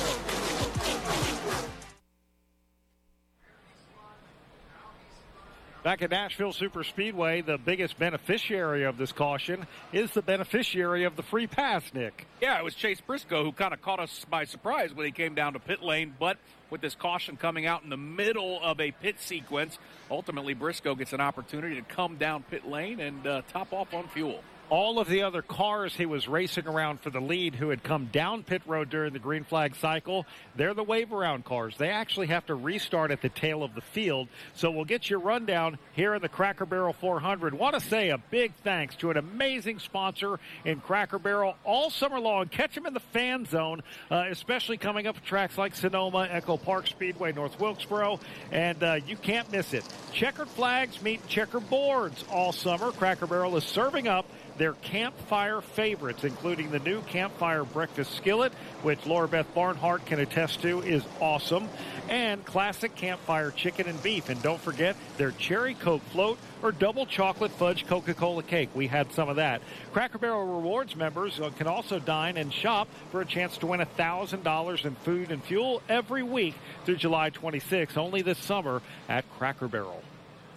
Back at Nashville Superspeedway, the biggest beneficiary of this caution is the beneficiary of the free pass, Nick. Yeah, it was Chase Briscoe who kind of caught us by surprise when he came down to pit lane, but with this caution coming out in the middle of a pit sequence, ultimately Briscoe gets an opportunity to come down pit lane and uh, top off on fuel. All of the other cars he was racing around for the lead who had come down pit road during the green flag cycle, they're the wave around cars. They actually have to restart at the tail of the field. So we'll get your rundown here in the Cracker Barrel four hundred. Want to say a big thanks to an amazing sponsor in Cracker Barrel all summer long. Catch them in the fan zone, uh, especially coming up at tracks like Sonoma, Echo Park Speedway, North Wilkesboro, and uh, you can't miss it. Checkered flags meet checkered boards all summer. Cracker Barrel is serving up their campfire favorites, including the new campfire breakfast skillet, which Laura Beth Barnhart can attest to is awesome, and classic campfire chicken and beef. And don't forget their cherry Coke float or double chocolate fudge Coca-Cola cake. We had some of that. Cracker Barrel Rewards members can also dine and shop for a chance to win one thousand dollars in food and fuel every week through July twenty-sixth, only this summer at Cracker Barrel.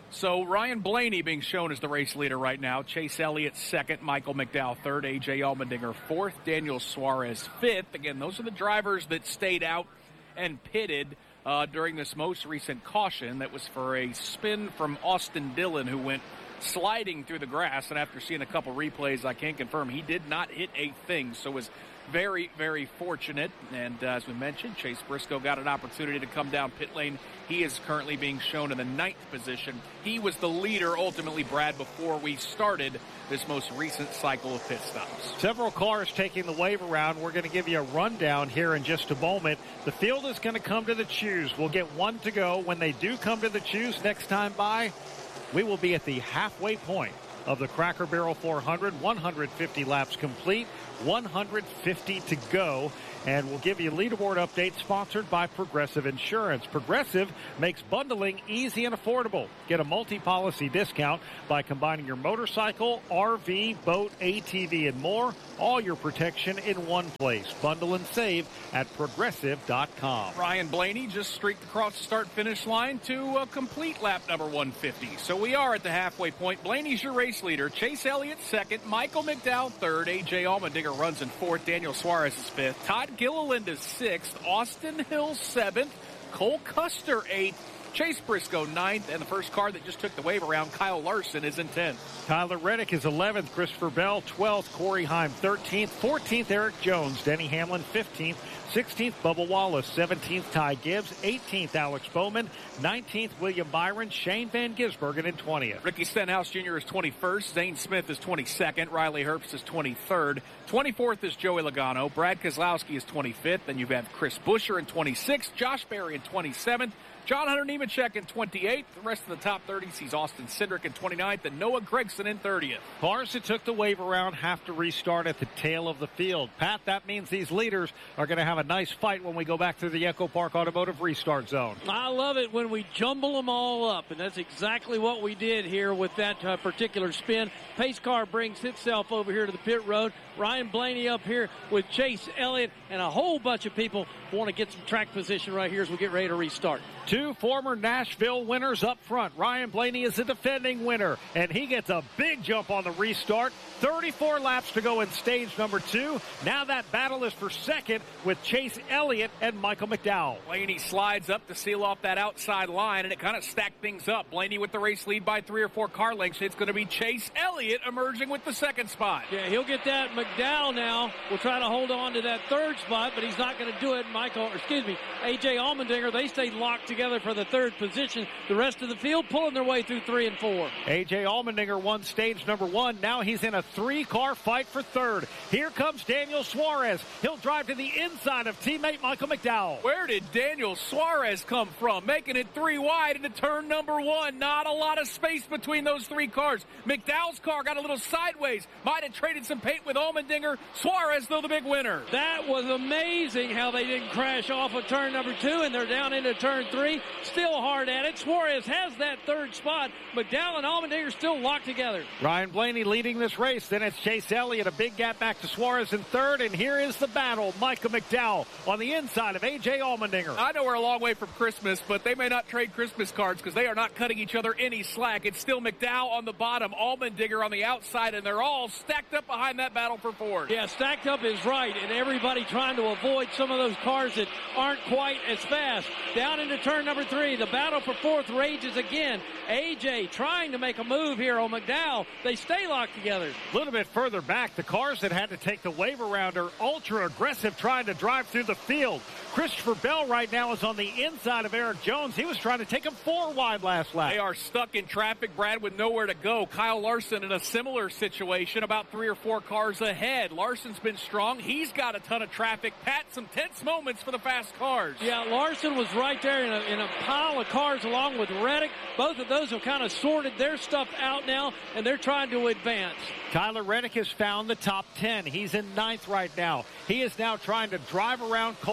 So Ryan Blaney being shown as the race leader right now. Chase Elliott second, Michael McDowell third, A J Allmendinger fourth, Daniel Suarez fifth. Again, those are the drivers that stayed out and pitted uh, during this most recent caution. That was for a spin from Austin Dillon, who went sliding through the grass. And after seeing a couple replays, I can confirm he did not hit a thing. So was very, very fortunate. And uh, as we mentioned, Chase Briscoe got an opportunity to come down pit lane. He is currently being shown in the ninth position. He was the leader, ultimately, Brad, before we started this most recent cycle of pit stops. Several cars taking the wave around. We're going to give you a rundown here in just a moment. The field is going to come to the choose. We'll get one to go. When they do come to the choose next time by, we will be at the halfway point of the Cracker Barrel four hundred. one hundred fifty laps complete, one hundred fifty to go. And we'll give you a leaderboard update sponsored by Progressive Insurance. Progressive makes bundling easy and affordable. Get a multi-policy discount by combining your motorcycle, R V, boat, A T V, and more. All your protection in one place. Bundle and save at progressive dot com. Ryan Blaney just streaked across the start-finish line to uh, complete lap number one fifty. So we are at the halfway point. Blaney's your race leader. Chase Elliott second. Michael McDowell third. A J Allmendinger runs in fourth. Daniel Suarez is fifth. Todd Gilliland is sixth. Austin Hill seventh. Cole Custer eighth. Chase Briscoe ninth, and the first car that just took the wave around, Kyle Larson, is in tenth. Tyler Reddick is eleventh. Christopher Bell twelfth. Corey Heim thirteenth. fourteenth, Eric Jones. Denny Hamlin fifteenth. sixteenth, Bubba Wallace. seventeenth, Ty Gibbs. eighteenth, Alex Bowman. nineteenth, William Byron. Shane Van Gisbergen in twentieth. Ricky Stenhouse Junior is twenty-first. Zane Smith is twenty-second. Riley Herbst is twenty-third. twenty-fourth is Joey Logano. Brad Keselowski is twenty-fifth. Then you have Chris Buescher in twenty-sixth. Josh Berry in twenty-seventh. John Hunter Nemechek in twenty-eighth. The rest of the top thirty sees Austin Cindric in twenty-ninth and Noah Gragson in thirtieth. Cars that took the wave around have to restart at the tail of the field. Pat, that means these leaders are going to have a nice fight when we go back to the Echo Park Automotive restart zone. I love it when we jumble them all up, and that's exactly what we did here with that uh, particular spin. Pace car brings itself over here to the pit road. Ryan Blaney up here with Chase Elliott, and a whole bunch of people want to get some track position right here as we get ready to restart. Two former Nashville winners up front. Ryan Blaney is the defending winner, and he gets a big jump on the restart. thirty-four laps to go in stage number two. Now that battle is for second with Chase Elliott and Michael McDowell. Blaney slides up to seal off that outside line, and it kind of stacked things up. Blaney with the race lead by three or four car lengths. It's going to be Chase Elliott emerging with the second spot. Yeah, he'll get that. McDowell now will try to hold on to that third spot, but he's not going to do it. Michael, or excuse me, A J Allmendinger, they stayed locked together for the third position. The rest of the field pulling their way through three and four. A J Allmendinger won stage number one. Now he's in a three-car fight for third. Here comes Daniel Suarez. He'll drive to the inside of teammate Michael McDowell. Where did Daniel Suarez come from? Making it three wide into turn number one. Not a lot of space between those three cars. McDowell's car got a little sideways. Might have traded some paint with Allmendinger. Suarez, though, the big winner. That was amazing how they didn't crash off of turn number two, and they're down into turn three. Still hard at it. Suarez has that third spot. McDowell and Allmendinger still locked together. Ryan Blaney leading this race. Then it's Chase Elliott. A big gap back to Suarez in third. And here is the battle. Michael McDowell on the inside of A J Allmendinger. I know we're a long way from Christmas, but they may not trade Christmas cards because they are not cutting each other any slack. It's still McDowell on the bottom, Allmendinger on the outside, and they're all stacked up behind that battle for fourth. Yeah, stacked up is right, and everybody trying to avoid some of those cars that aren't quite as fast. Down into turn number three. The battle for fourth rages again. A J trying to make a move here on McDowell. They stay locked together. A little bit further back, the cars that had to take the wave around are ultra aggressive trying to drive through the field. Christopher Bell right now is on the inside of Eric Jones. He was trying to take him four wide last lap. They are stuck in traffic, Brad, with nowhere to go. Kyle Larson in a similar situation, about three or four cars ahead. Larson's been strong. He's got a ton of traffic. Pat, some tense moments for the fast cars. Yeah, Larson was right there in a, in a pile of cars along with Reddick. Both of those have kind of sorted their stuff out now, and they're trying to advance. Tyler Reddick has found the top ten. He's in ninth right now. He is now trying to drive around Cole Custer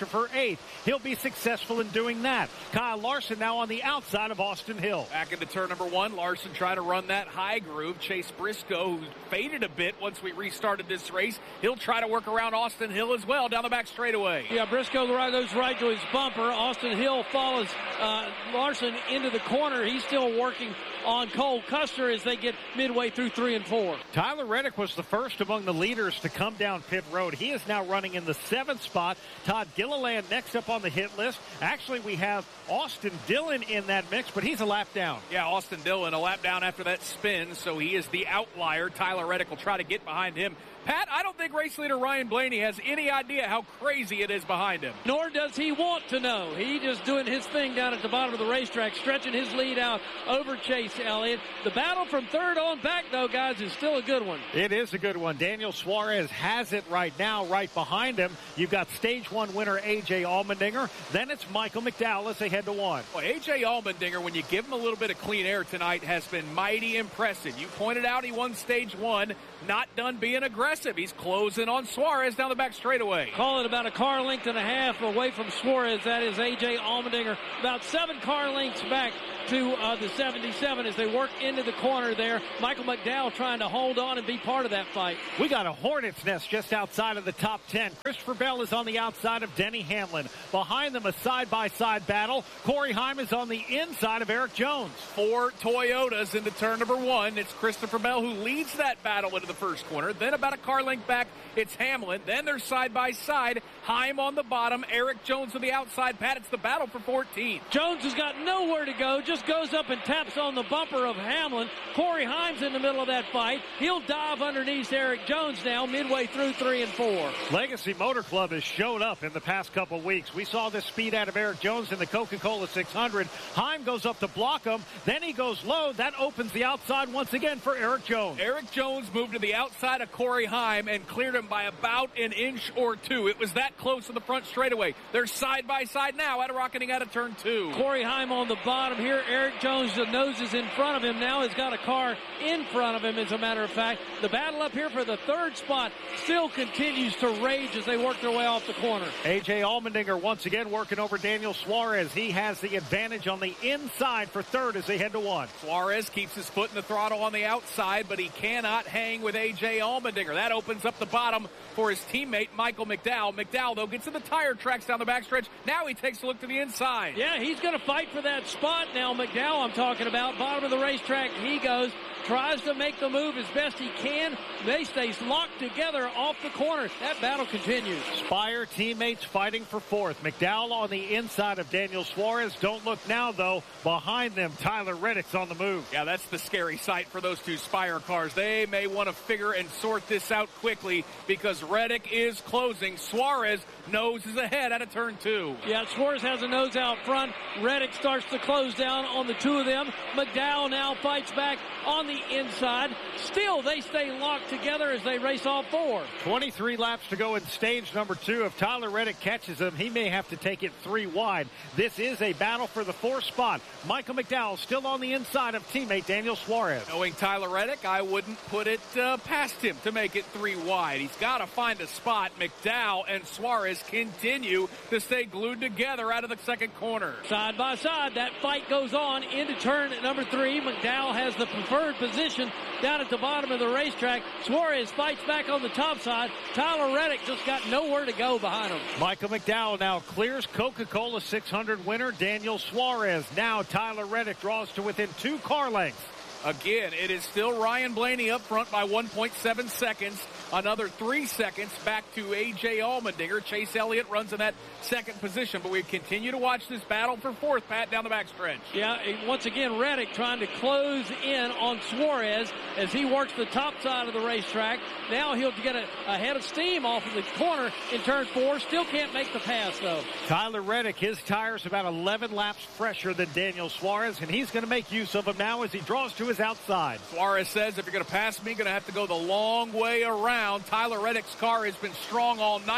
Christopher eighth. He'll be successful in doing that. Kyle Larson now on the outside of Austin Hill. Back into turn number one. Larson trying to run that high groove. Chase Briscoe, who faded a bit once we restarted this race, he'll try to work around Austin Hill as well down the back straightaway. Yeah, Briscoe goes right to his bumper. Austin Hill follows uh, Larson into the corner. He's still working on Cole Custer as they get midway through three and four. Tyler Reddick was the first among the leaders to come down pit road. He is now running in the seventh spot. Todd Gilliland next up on the hit list. Actually, we have Austin Dillon in that mix, but he's a lap down. Yeah, Austin Dillon a lap down after that spin, so he is the outlier. Tyler Reddick will try to get behind him. Pat, I don't think race leader Ryan Blaney has any idea how crazy it is behind him. Nor does he want to know. He just doing his thing down at the bottom of the racetrack, stretching his lead out over Chase Elliott. The battle from third on back, though, guys, is still a good one. It is a good one. Daniel Suarez has it right now, right behind him. You've got stage one winner A J Allmendinger. Then it's Michael McDowell as they head to one. Well, A J Allmendinger, when you give him a little bit of clean air tonight, has been mighty impressive. You pointed out he won stage one. Not done being aggressive. He's closing on Suarez down the back straightaway. Call it about a car length and a half away from Suarez. That is A J Allmendinger. About seven car lengths back to uh, the seventy-seven as they work into the corner there. Michael McDowell trying to hold on and be part of that fight. We got a hornet's nest just outside of the top ten. Christopher Bell is on the outside of Denny Hamlin. Behind them, a side-by-side battle. Corey Heim is on the inside of Eric Jones. Four Toyotas into turn number one. It's Christopher Bell who leads that battle into the first corner. Then about a car length back, it's Hamlin. Then they're side-by-side. Heim on the bottom. Eric Jones on the outside. Pat, it's the battle for fourteenth. Jones has got nowhere to go. Just goes up and taps on the bumper of Hamlin. Corey Heim's in the middle of that fight. He'll dive underneath Eric Jones now midway through three and four. Legacy Motor Club has showed up in the past couple weeks. We saw this speed out of Eric Jones in the Coca-Cola six hundred. Heim goes up to block him. Then he goes low. That opens the outside once again for Eric Jones. Eric Jones moved to the outside of Corey Heim and cleared him by about an inch or two. It was that close in the front straightaway. They're side by side now at a rocketing out of turn two. Corey Heim on the bottom here. Eric Jones, the nose is in front of him now. Has got a car in front of him, as a matter of fact. The battle up here for the third spot still continues to rage as they work their way off the corner. A J Allmendinger once again working over Daniel Suarez. He has the advantage on the inside for third as they head to one. Suarez keeps his foot in the throttle on the outside, but he cannot hang with A J Allmendinger. That opens up the bottom for his teammate Michael McDowell. McDowell, though, gets in the tire tracks down the backstretch. Now he takes a look to the inside. Yeah, he's going to fight for that spot now. McDowell, I'm talking about. Bottom of the racetrack, he goes. Tries to make the move as best he can. They stay locked together off the corner. That battle continues. Spire teammates fighting for fourth. McDowell on the inside of Daniel Suarez. Don't look now, though. Behind them, Tyler Reddick's on the move. Yeah, that's the scary sight for those two Spire cars. They may want to figure and sort this out quickly because Reddick is closing. Suarez nose is ahead out of turn two. Yeah, Suarez has a nose out front. Reddick starts to close down on the two of them. McDowell now fights back on the inside. Still, they stay locked together as they race all four. twenty-three laps to go in stage number two. If Tyler Reddick catches him, he may have to take it three wide. This is a battle for the fourth spot. Michael McDowell still on the inside of teammate Daniel Suarez. Knowing Tyler Reddick, I wouldn't put it uh, past him to make it three wide. He's got to find a spot. McDowell and Suarez continue to stay glued together out of the second corner. Side by side, that fight goes on into turn number three. McDowell has the preferred position down at the bottom of the racetrack. Suarez fights back on the top side. Tyler Reddick just got nowhere to go behind him. Michael McDowell now clears Coca-Cola six hundred winner Daniel Suarez. Now Tyler Reddick draws to within two car lengths. Again, it is still Ryan Blaney up front by one point seven seconds. Another three seconds back to A J Allmendinger. Chase Elliott runs in that second position, but we continue to watch this battle for fourth, Pat, down the backstretch. Yeah, once again, Reddick trying to close in on Suarez as he works the top side of the racetrack. Now he'll get a, a head of steam off of the corner in turn four. Still can't make the pass, though. Tyler Reddick, his tires about eleven laps fresher than Daniel Suarez, and he's going to make use of them now as he draws to his outside. Suarez says, if you're going to pass me, you're going to have to go the long way around. Tyler Reddick's car has been strong all night.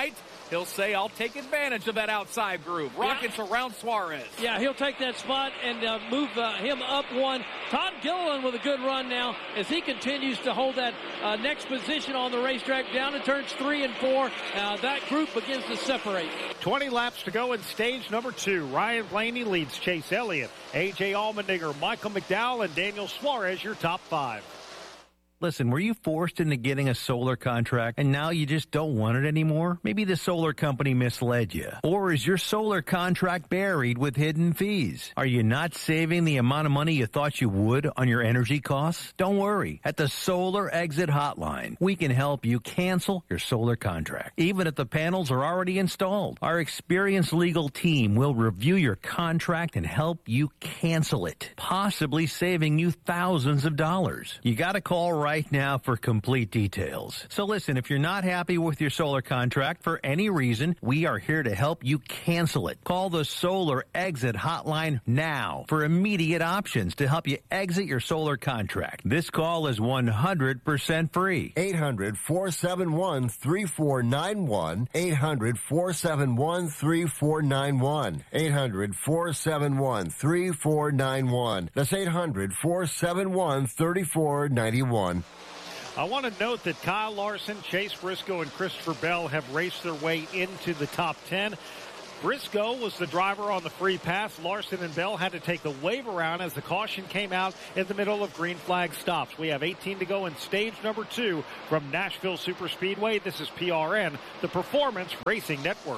he'll say, I'll take advantage of that outside groove. Rockets yeah. around Suarez. Yeah, he'll take that spot and uh, move uh, him up one. Todd Gilliland with a good run now as he continues to hold that uh, next position on the racetrack down to turns three and four. Uh, that group begins to separate. twenty laps to go in stage number two. Ryan Blaney leads Chase Elliott, A J Allmendinger, Michael McDowell, and Daniel Suarez, your top five. Listen, were you forced into getting a solar contract and now you just don't want it anymore? Maybe the solar company misled you. Or is your solar contract buried with hidden fees? Are you not saving the amount of money you thought you would on your energy costs? Don't worry. At the Solar Exit Hotline, we can help you cancel your solar contract, even if the panels are already installed. Our experienced legal team will review your contract and help you cancel it, possibly saving you thousands of dollars. You got to call right now for complete details. So listen, if you're not happy with your solar contract for any reason, we are here to help you cancel it. Call the Solar Exit Hotline now for immediate options to help you exit your solar contract. This call is one hundred percent free. eight hundred, four seven one, three four nine one. eight hundred, four seven one, three four nine one. eight hundred, four seven one, three four nine one. That's eight hundred, four seven one, three four nine one. I want to note that Kyle Larson, Chase Briscoe, and Christopher Bell have raced their way into the top ten. Briscoe was the driver on the free pass. Larson and Bell had to take the wave around as the caution came out in the middle of green flag stops. We have eighteen to go in stage number two from Nashville Superspeedway. This is P R N, the Performance Racing Network.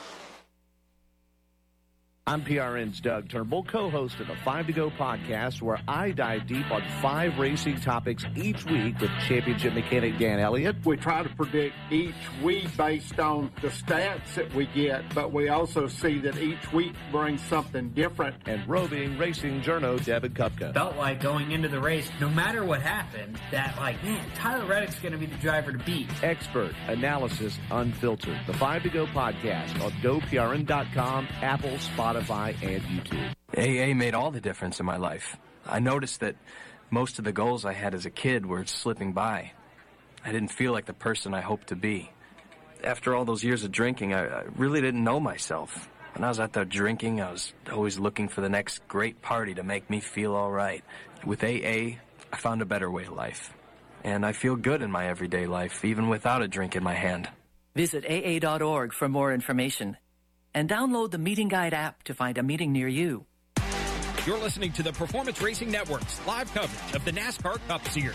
I'm P R N's Doug Turnbull, co-host of the Five to Go podcast, where I dive deep on five racing topics each week with championship mechanic Dan Elliott. We try to predict each week based on the stats that we get, but we also see that each week brings something different. And roving racing journo Devin Kupka. Felt like going into the race, no matter what happened, that like, man, Tyler Reddick's going to be the driver to beat. Expert analysis unfiltered. The Five to Go podcast on go P R N dot com, Apple, Spotify, and YouTube. A A made all the difference in my life. I noticed that most of the goals I had as a kid were slipping by. I didn't feel like the person I hoped to be. After all those years of drinking, I, I really didn't know myself. When I was out there drinking, I was always looking for the next great party to make me feel all right. With A A, I found a better way of life. And I feel good in my everyday life, even without a drink in my hand. Visit A A dot org for more information. And download the Meeting Guide app to find a meeting near you. You're listening to the Performance Racing Network's live coverage of the NASCAR Cup Series.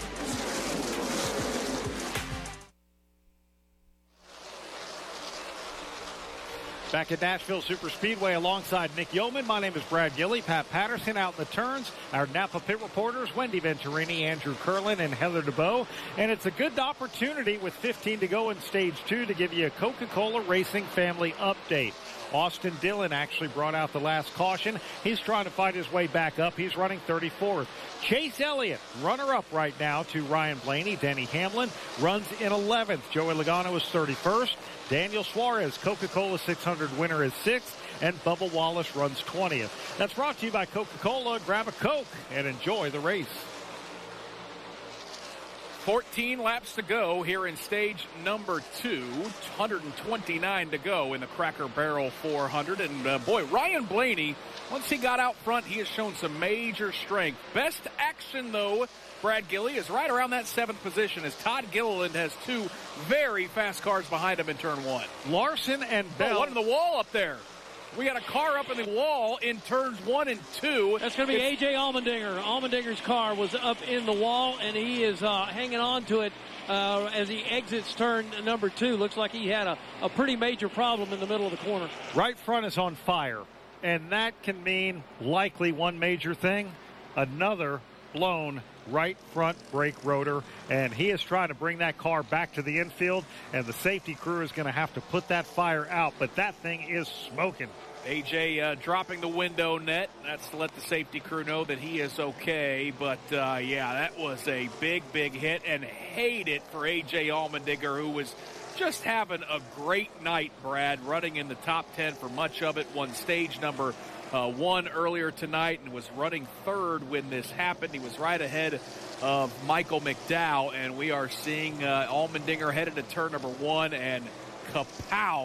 Back at Nashville Superspeedway alongside Nick Yeoman, my name is Brad Gilley. Pat Patterson out in the turns. Our Napa pit reporters, Wendy Venturini, Andrew Curlin, and Heather DeBow. And it's a good opportunity with fifteen to go in stage two to give you a Coca-Cola Racing family update. Austin Dillon actually brought out the last caution. He's trying to fight his way back up. He's running thirty-fourth. Chase Elliott, runner-up right now to Ryan Blaney. Denny Hamlin runs in eleventh. Joey Logano is thirty-first. Daniel Suarez, Coca-Cola six hundred winner, is sixth. And Bubba Wallace runs twentieth. That's brought to you by Coca-Cola. Grab a Coke and enjoy the race. fourteen laps to go here in stage number two. one hundred twenty-nine to go in the Cracker Barrel four hundred. And, uh, boy, Ryan Blaney, once he got out front, he has shown some major strength. Best action, though, Brad Gilley, is right around that seventh position as Todd Gilliland has two very fast cars behind him in turn one. Larson and Bell. Oh, one in the wall up there. We got a car up in the wall in turns one and two. That's going to be A J Allmendinger. Allmendinger's car was up in the wall, and he is uh, hanging on to it uh, as he exits turn number two. Looks like he had a, a pretty major problem in the middle of the corner. Right front is on fire, and that can mean likely one major thing, another blown right front brake rotor, and he is trying to bring that car back to the infield, and the safety crew is going to have to put that fire out, but that thing is smoking. A J uh, dropping the window net. That's to let the safety crew know that he is okay. But, uh, yeah, that was a big, big hit, and hate it for A J Allmendinger, who was just having a great night, Brad, running in the top ten for much of it. Won stage number uh, one earlier tonight and was running third when this happened. He was right ahead of Michael McDowell, and we are seeing uh, Allmendinger headed to turn number one, and kapow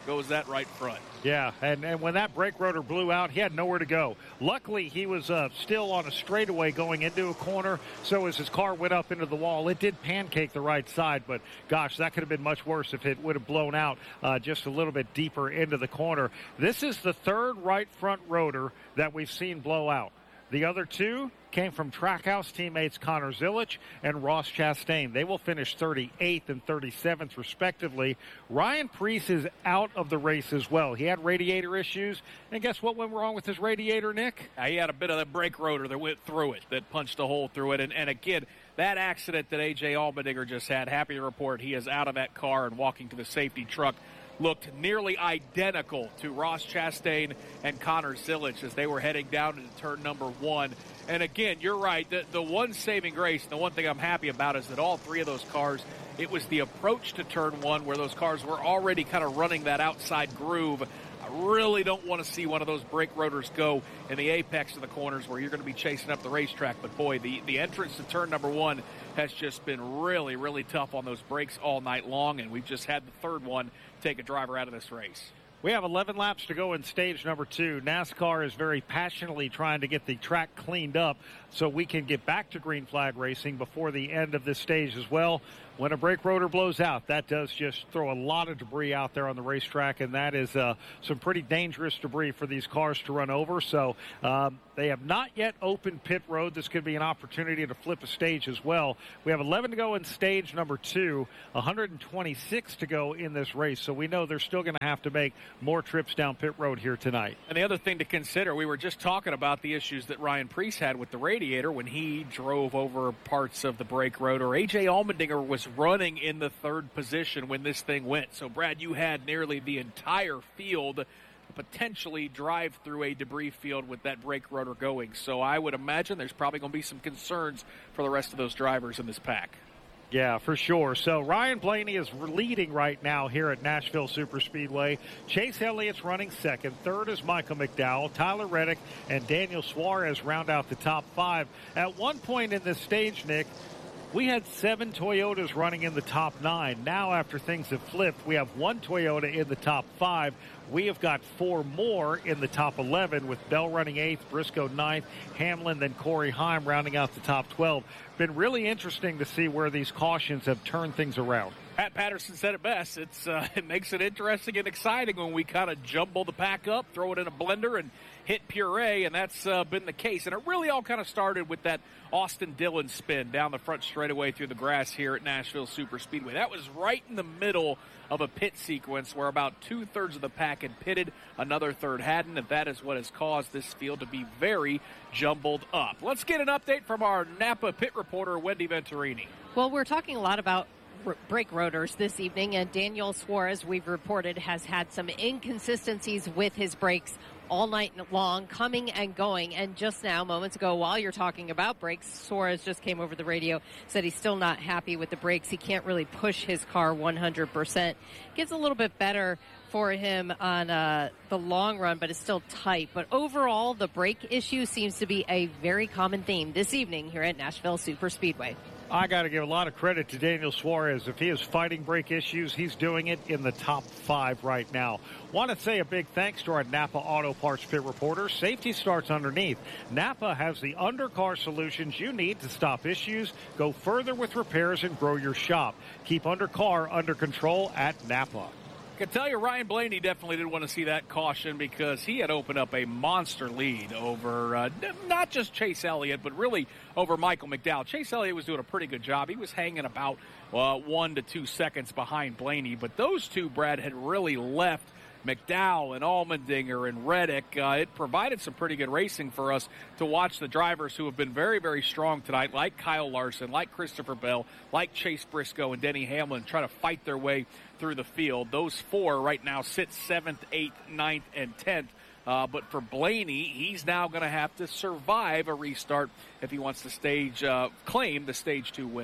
goes that right front. Yeah, and, and when that brake rotor blew out, he had nowhere to go. Luckily, he was uh, still on a straightaway going into a corner, so as his car went up into the wall, it did pancake the right side, but gosh, that could have been much worse if it would have blown out uh, just a little bit deeper into the corner. This is the third right front rotor that we've seen blow out. The other two came from Trackhouse teammates Connor Zilich and Ross Chastain. They will finish thirty-eighth and thirty-seventh, respectively. Ryan Preece is out of the race as well. He had radiator issues, and guess what went wrong with his radiator, Nick? Uh, he had a bit of the brake rotor that went through it, that punched a hole through it. And, and again, that accident that A J Allmendinger just had, happy to report he is out of that car and walking to the safety truck. Looked nearly identical to Ross Chastain and Connor Zilich as they were heading down into turn number one. And again, you're right. The, the one saving grace, and the one thing I'm happy about is that all three of those cars, it was the approach to turn one where those cars were already kind of running that outside groove. I really don't want to see one of those brake rotors go in the apex of the corners where you're going to be chasing up the racetrack. But boy, the, the entrance to turn number one has just been really, really tough on those brakes all night long. And we've just had the third one take a driver out of this race. We have eleven laps to go in stage number two. NASCAR is very passionately trying to get the track cleaned up so we can get back to green flag racing before the end of this stage as well. When a brake rotor blows out, that does just throw a lot of debris out there on the racetrack, and that is uh, some pretty dangerous debris for these cars to run over. So um, they have not yet opened pit road. This could be an opportunity to flip a stage as well. We have eleven to go in stage number two, one hundred twenty-six to go in this race. So we know they're still going to have to make more trips down pit road here tonight. And the other thing to consider, we were just talking about the issues that Ryan Preece had with the radiator when he drove over parts of the brake rotor. A J Allmendinger was running in the third position when this thing went. So, Brad, you had nearly the entire field potentially drive through a debris field with that brake rotor going. So I would imagine there's probably going to be some concerns for the rest of those drivers in this pack. Yeah, for sure. So Ryan Blaney is leading right now here at Nashville Superspeedway. Chase Elliott's running second. Third is Michael McDowell. Tyler Reddick and Daniel Suarez round out the top five. At one point in this stage, Nick, we had seven Toyotas running in the top nine. Now, after things have flipped, we have one Toyota in the top five. We have got four more in the top eleven, with Bell running eighth, Briscoe ninth, Hamlin, then Corey Heim rounding out the top twelve. Been really interesting to see where these cautions have turned things around. Pat Patterson said it best. It's uh, it makes it interesting and exciting when we kind of jumble the pack up, throw it in a blender, and hit puree, and that's uh, been the case. And it really all kind of started with that Austin Dillon spin down the front straightaway through the grass here at Nashville Superspeedway. That was right in the middle of a pit sequence where about two-thirds of the pack had pitted, another third hadn't, and that is what has caused this field to be very jumbled up. Let's get an update from our Napa pit reporter, Wendy Venturini. Well, we're talking a lot about r- brake rotors this evening, and Daniel Suarez, we've reported, has had some inconsistencies with his brakes all night long, coming and going. And just now, moments ago, while you're talking about brakes, Suarez just came over the radio, said he's still not happy with the brakes. He can't really push his car one hundred percent. Gets a little bit better for him on uh, the long run, but it's still tight. But overall, the brake issue seems to be a very common theme this evening here at Nashville Superspeedway. I got to give a lot of credit to Daniel Suarez. If he is fighting brake issues, he's doing it in the top five right now. Want to say a big thanks to our Napa Auto Parts pit reporter. Safety starts underneath. Napa has the undercar solutions you need to stop issues, go further with repairs, and grow your shop. Keep undercar under control at Napa. I can tell you Ryan Blaney definitely didn't want to see that caution because he had opened up a monster lead over uh, not just Chase Elliott, but really over Michael McDowell. Chase Elliott was doing a pretty good job. He was hanging about uh, one to two seconds behind Blaney, but those two, Brad, had really left McDowell and Allmendinger and Reddick. Uh, it provided some pretty good racing for us to watch the drivers who have been very, very strong tonight, like Kyle Larson, like Christopher Bell, like Chase Briscoe and Denny Hamlin, try to fight their way through the field. Those four right now sit seventh, eighth, ninth, and tenth. Uh, but for Blaney, he's now going to have to survive a restart if he wants to stage uh, claim the stage two win.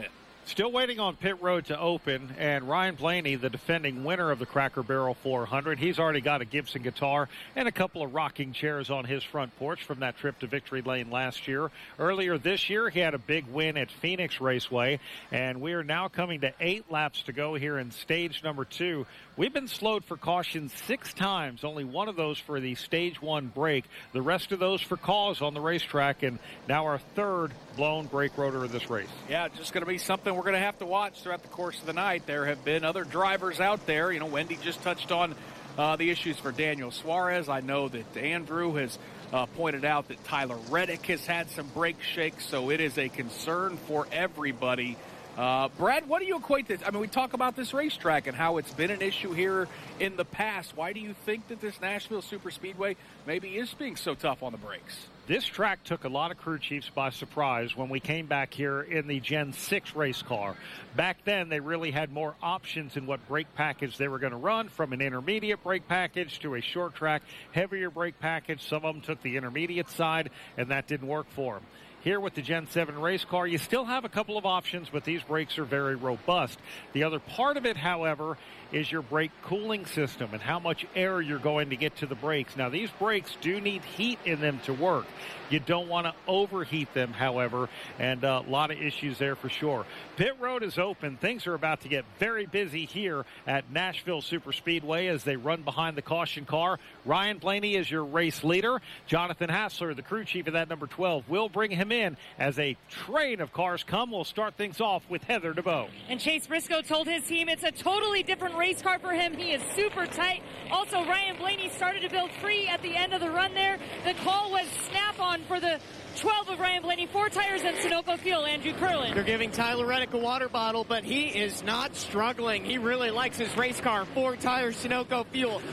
Still waiting on pit road to open, and Ryan Blaney, the defending winner of the Cracker Barrel four hundred, he's already got a Gibson guitar and a couple of rocking chairs on his front porch from that trip to Victory Lane last year. Earlier this year, he had a big win at Phoenix Raceway, and we are now coming to eight laps to go here in stage number two. We've been slowed for caution six times, only one of those for the stage one break, the rest of those for cause on the racetrack, and now our third blown brake rotor of this race. Yeah, just going to be something we're going to have to watch throughout the course of the night. There have been other drivers out there. You know, Wendy just touched on uh, the issues for Daniel Suarez. I know that Andrew has uh, pointed out that Tyler Reddick has had some brake shakes, so it is a concern for everybody. Uh, Brad, what do you equate this? I mean, we talk about this racetrack and how it's been an issue here in the past. Why do you think that this Nashville Superspeedway maybe is being so tough on the brakes? This track took a lot of crew chiefs by surprise when we came back here in the Gen six race car. Back then, they really had more options in what brake package they were going to run, from an intermediate brake package to a short track, heavier brake package. Some of them took the intermediate side, and that didn't work for them. Here with the Gen seven race car, you still have a couple of options, but these brakes are very robust. The other part of it, however, is your brake cooling system and how much air you're going to get to the brakes. Now, these brakes do need heat in them to work. You don't want to overheat them, however, and a lot of issues there for sure. Pit road is open. Things are about to get very busy here at Nashville Superspeedway as they run behind the caution car. Ryan Blaney is your race leader. Jonathan Hassler, the crew chief of that number twelve, will bring him in as a train of cars come. We'll start things off with Heather DeBow. And Chase Briscoe told his team it's a totally different race car for him. He is super tight. Also, Ryan Blaney started to build free at the end of the run there. The call was snap-on for the twelve of Ryan Blaney, four tires and Sunoco fuel. Andrew Curlin. They're giving Tyler Reddick a water bottle, but he is not struggling. He really likes his race car. Four tires, Sunoco fuel.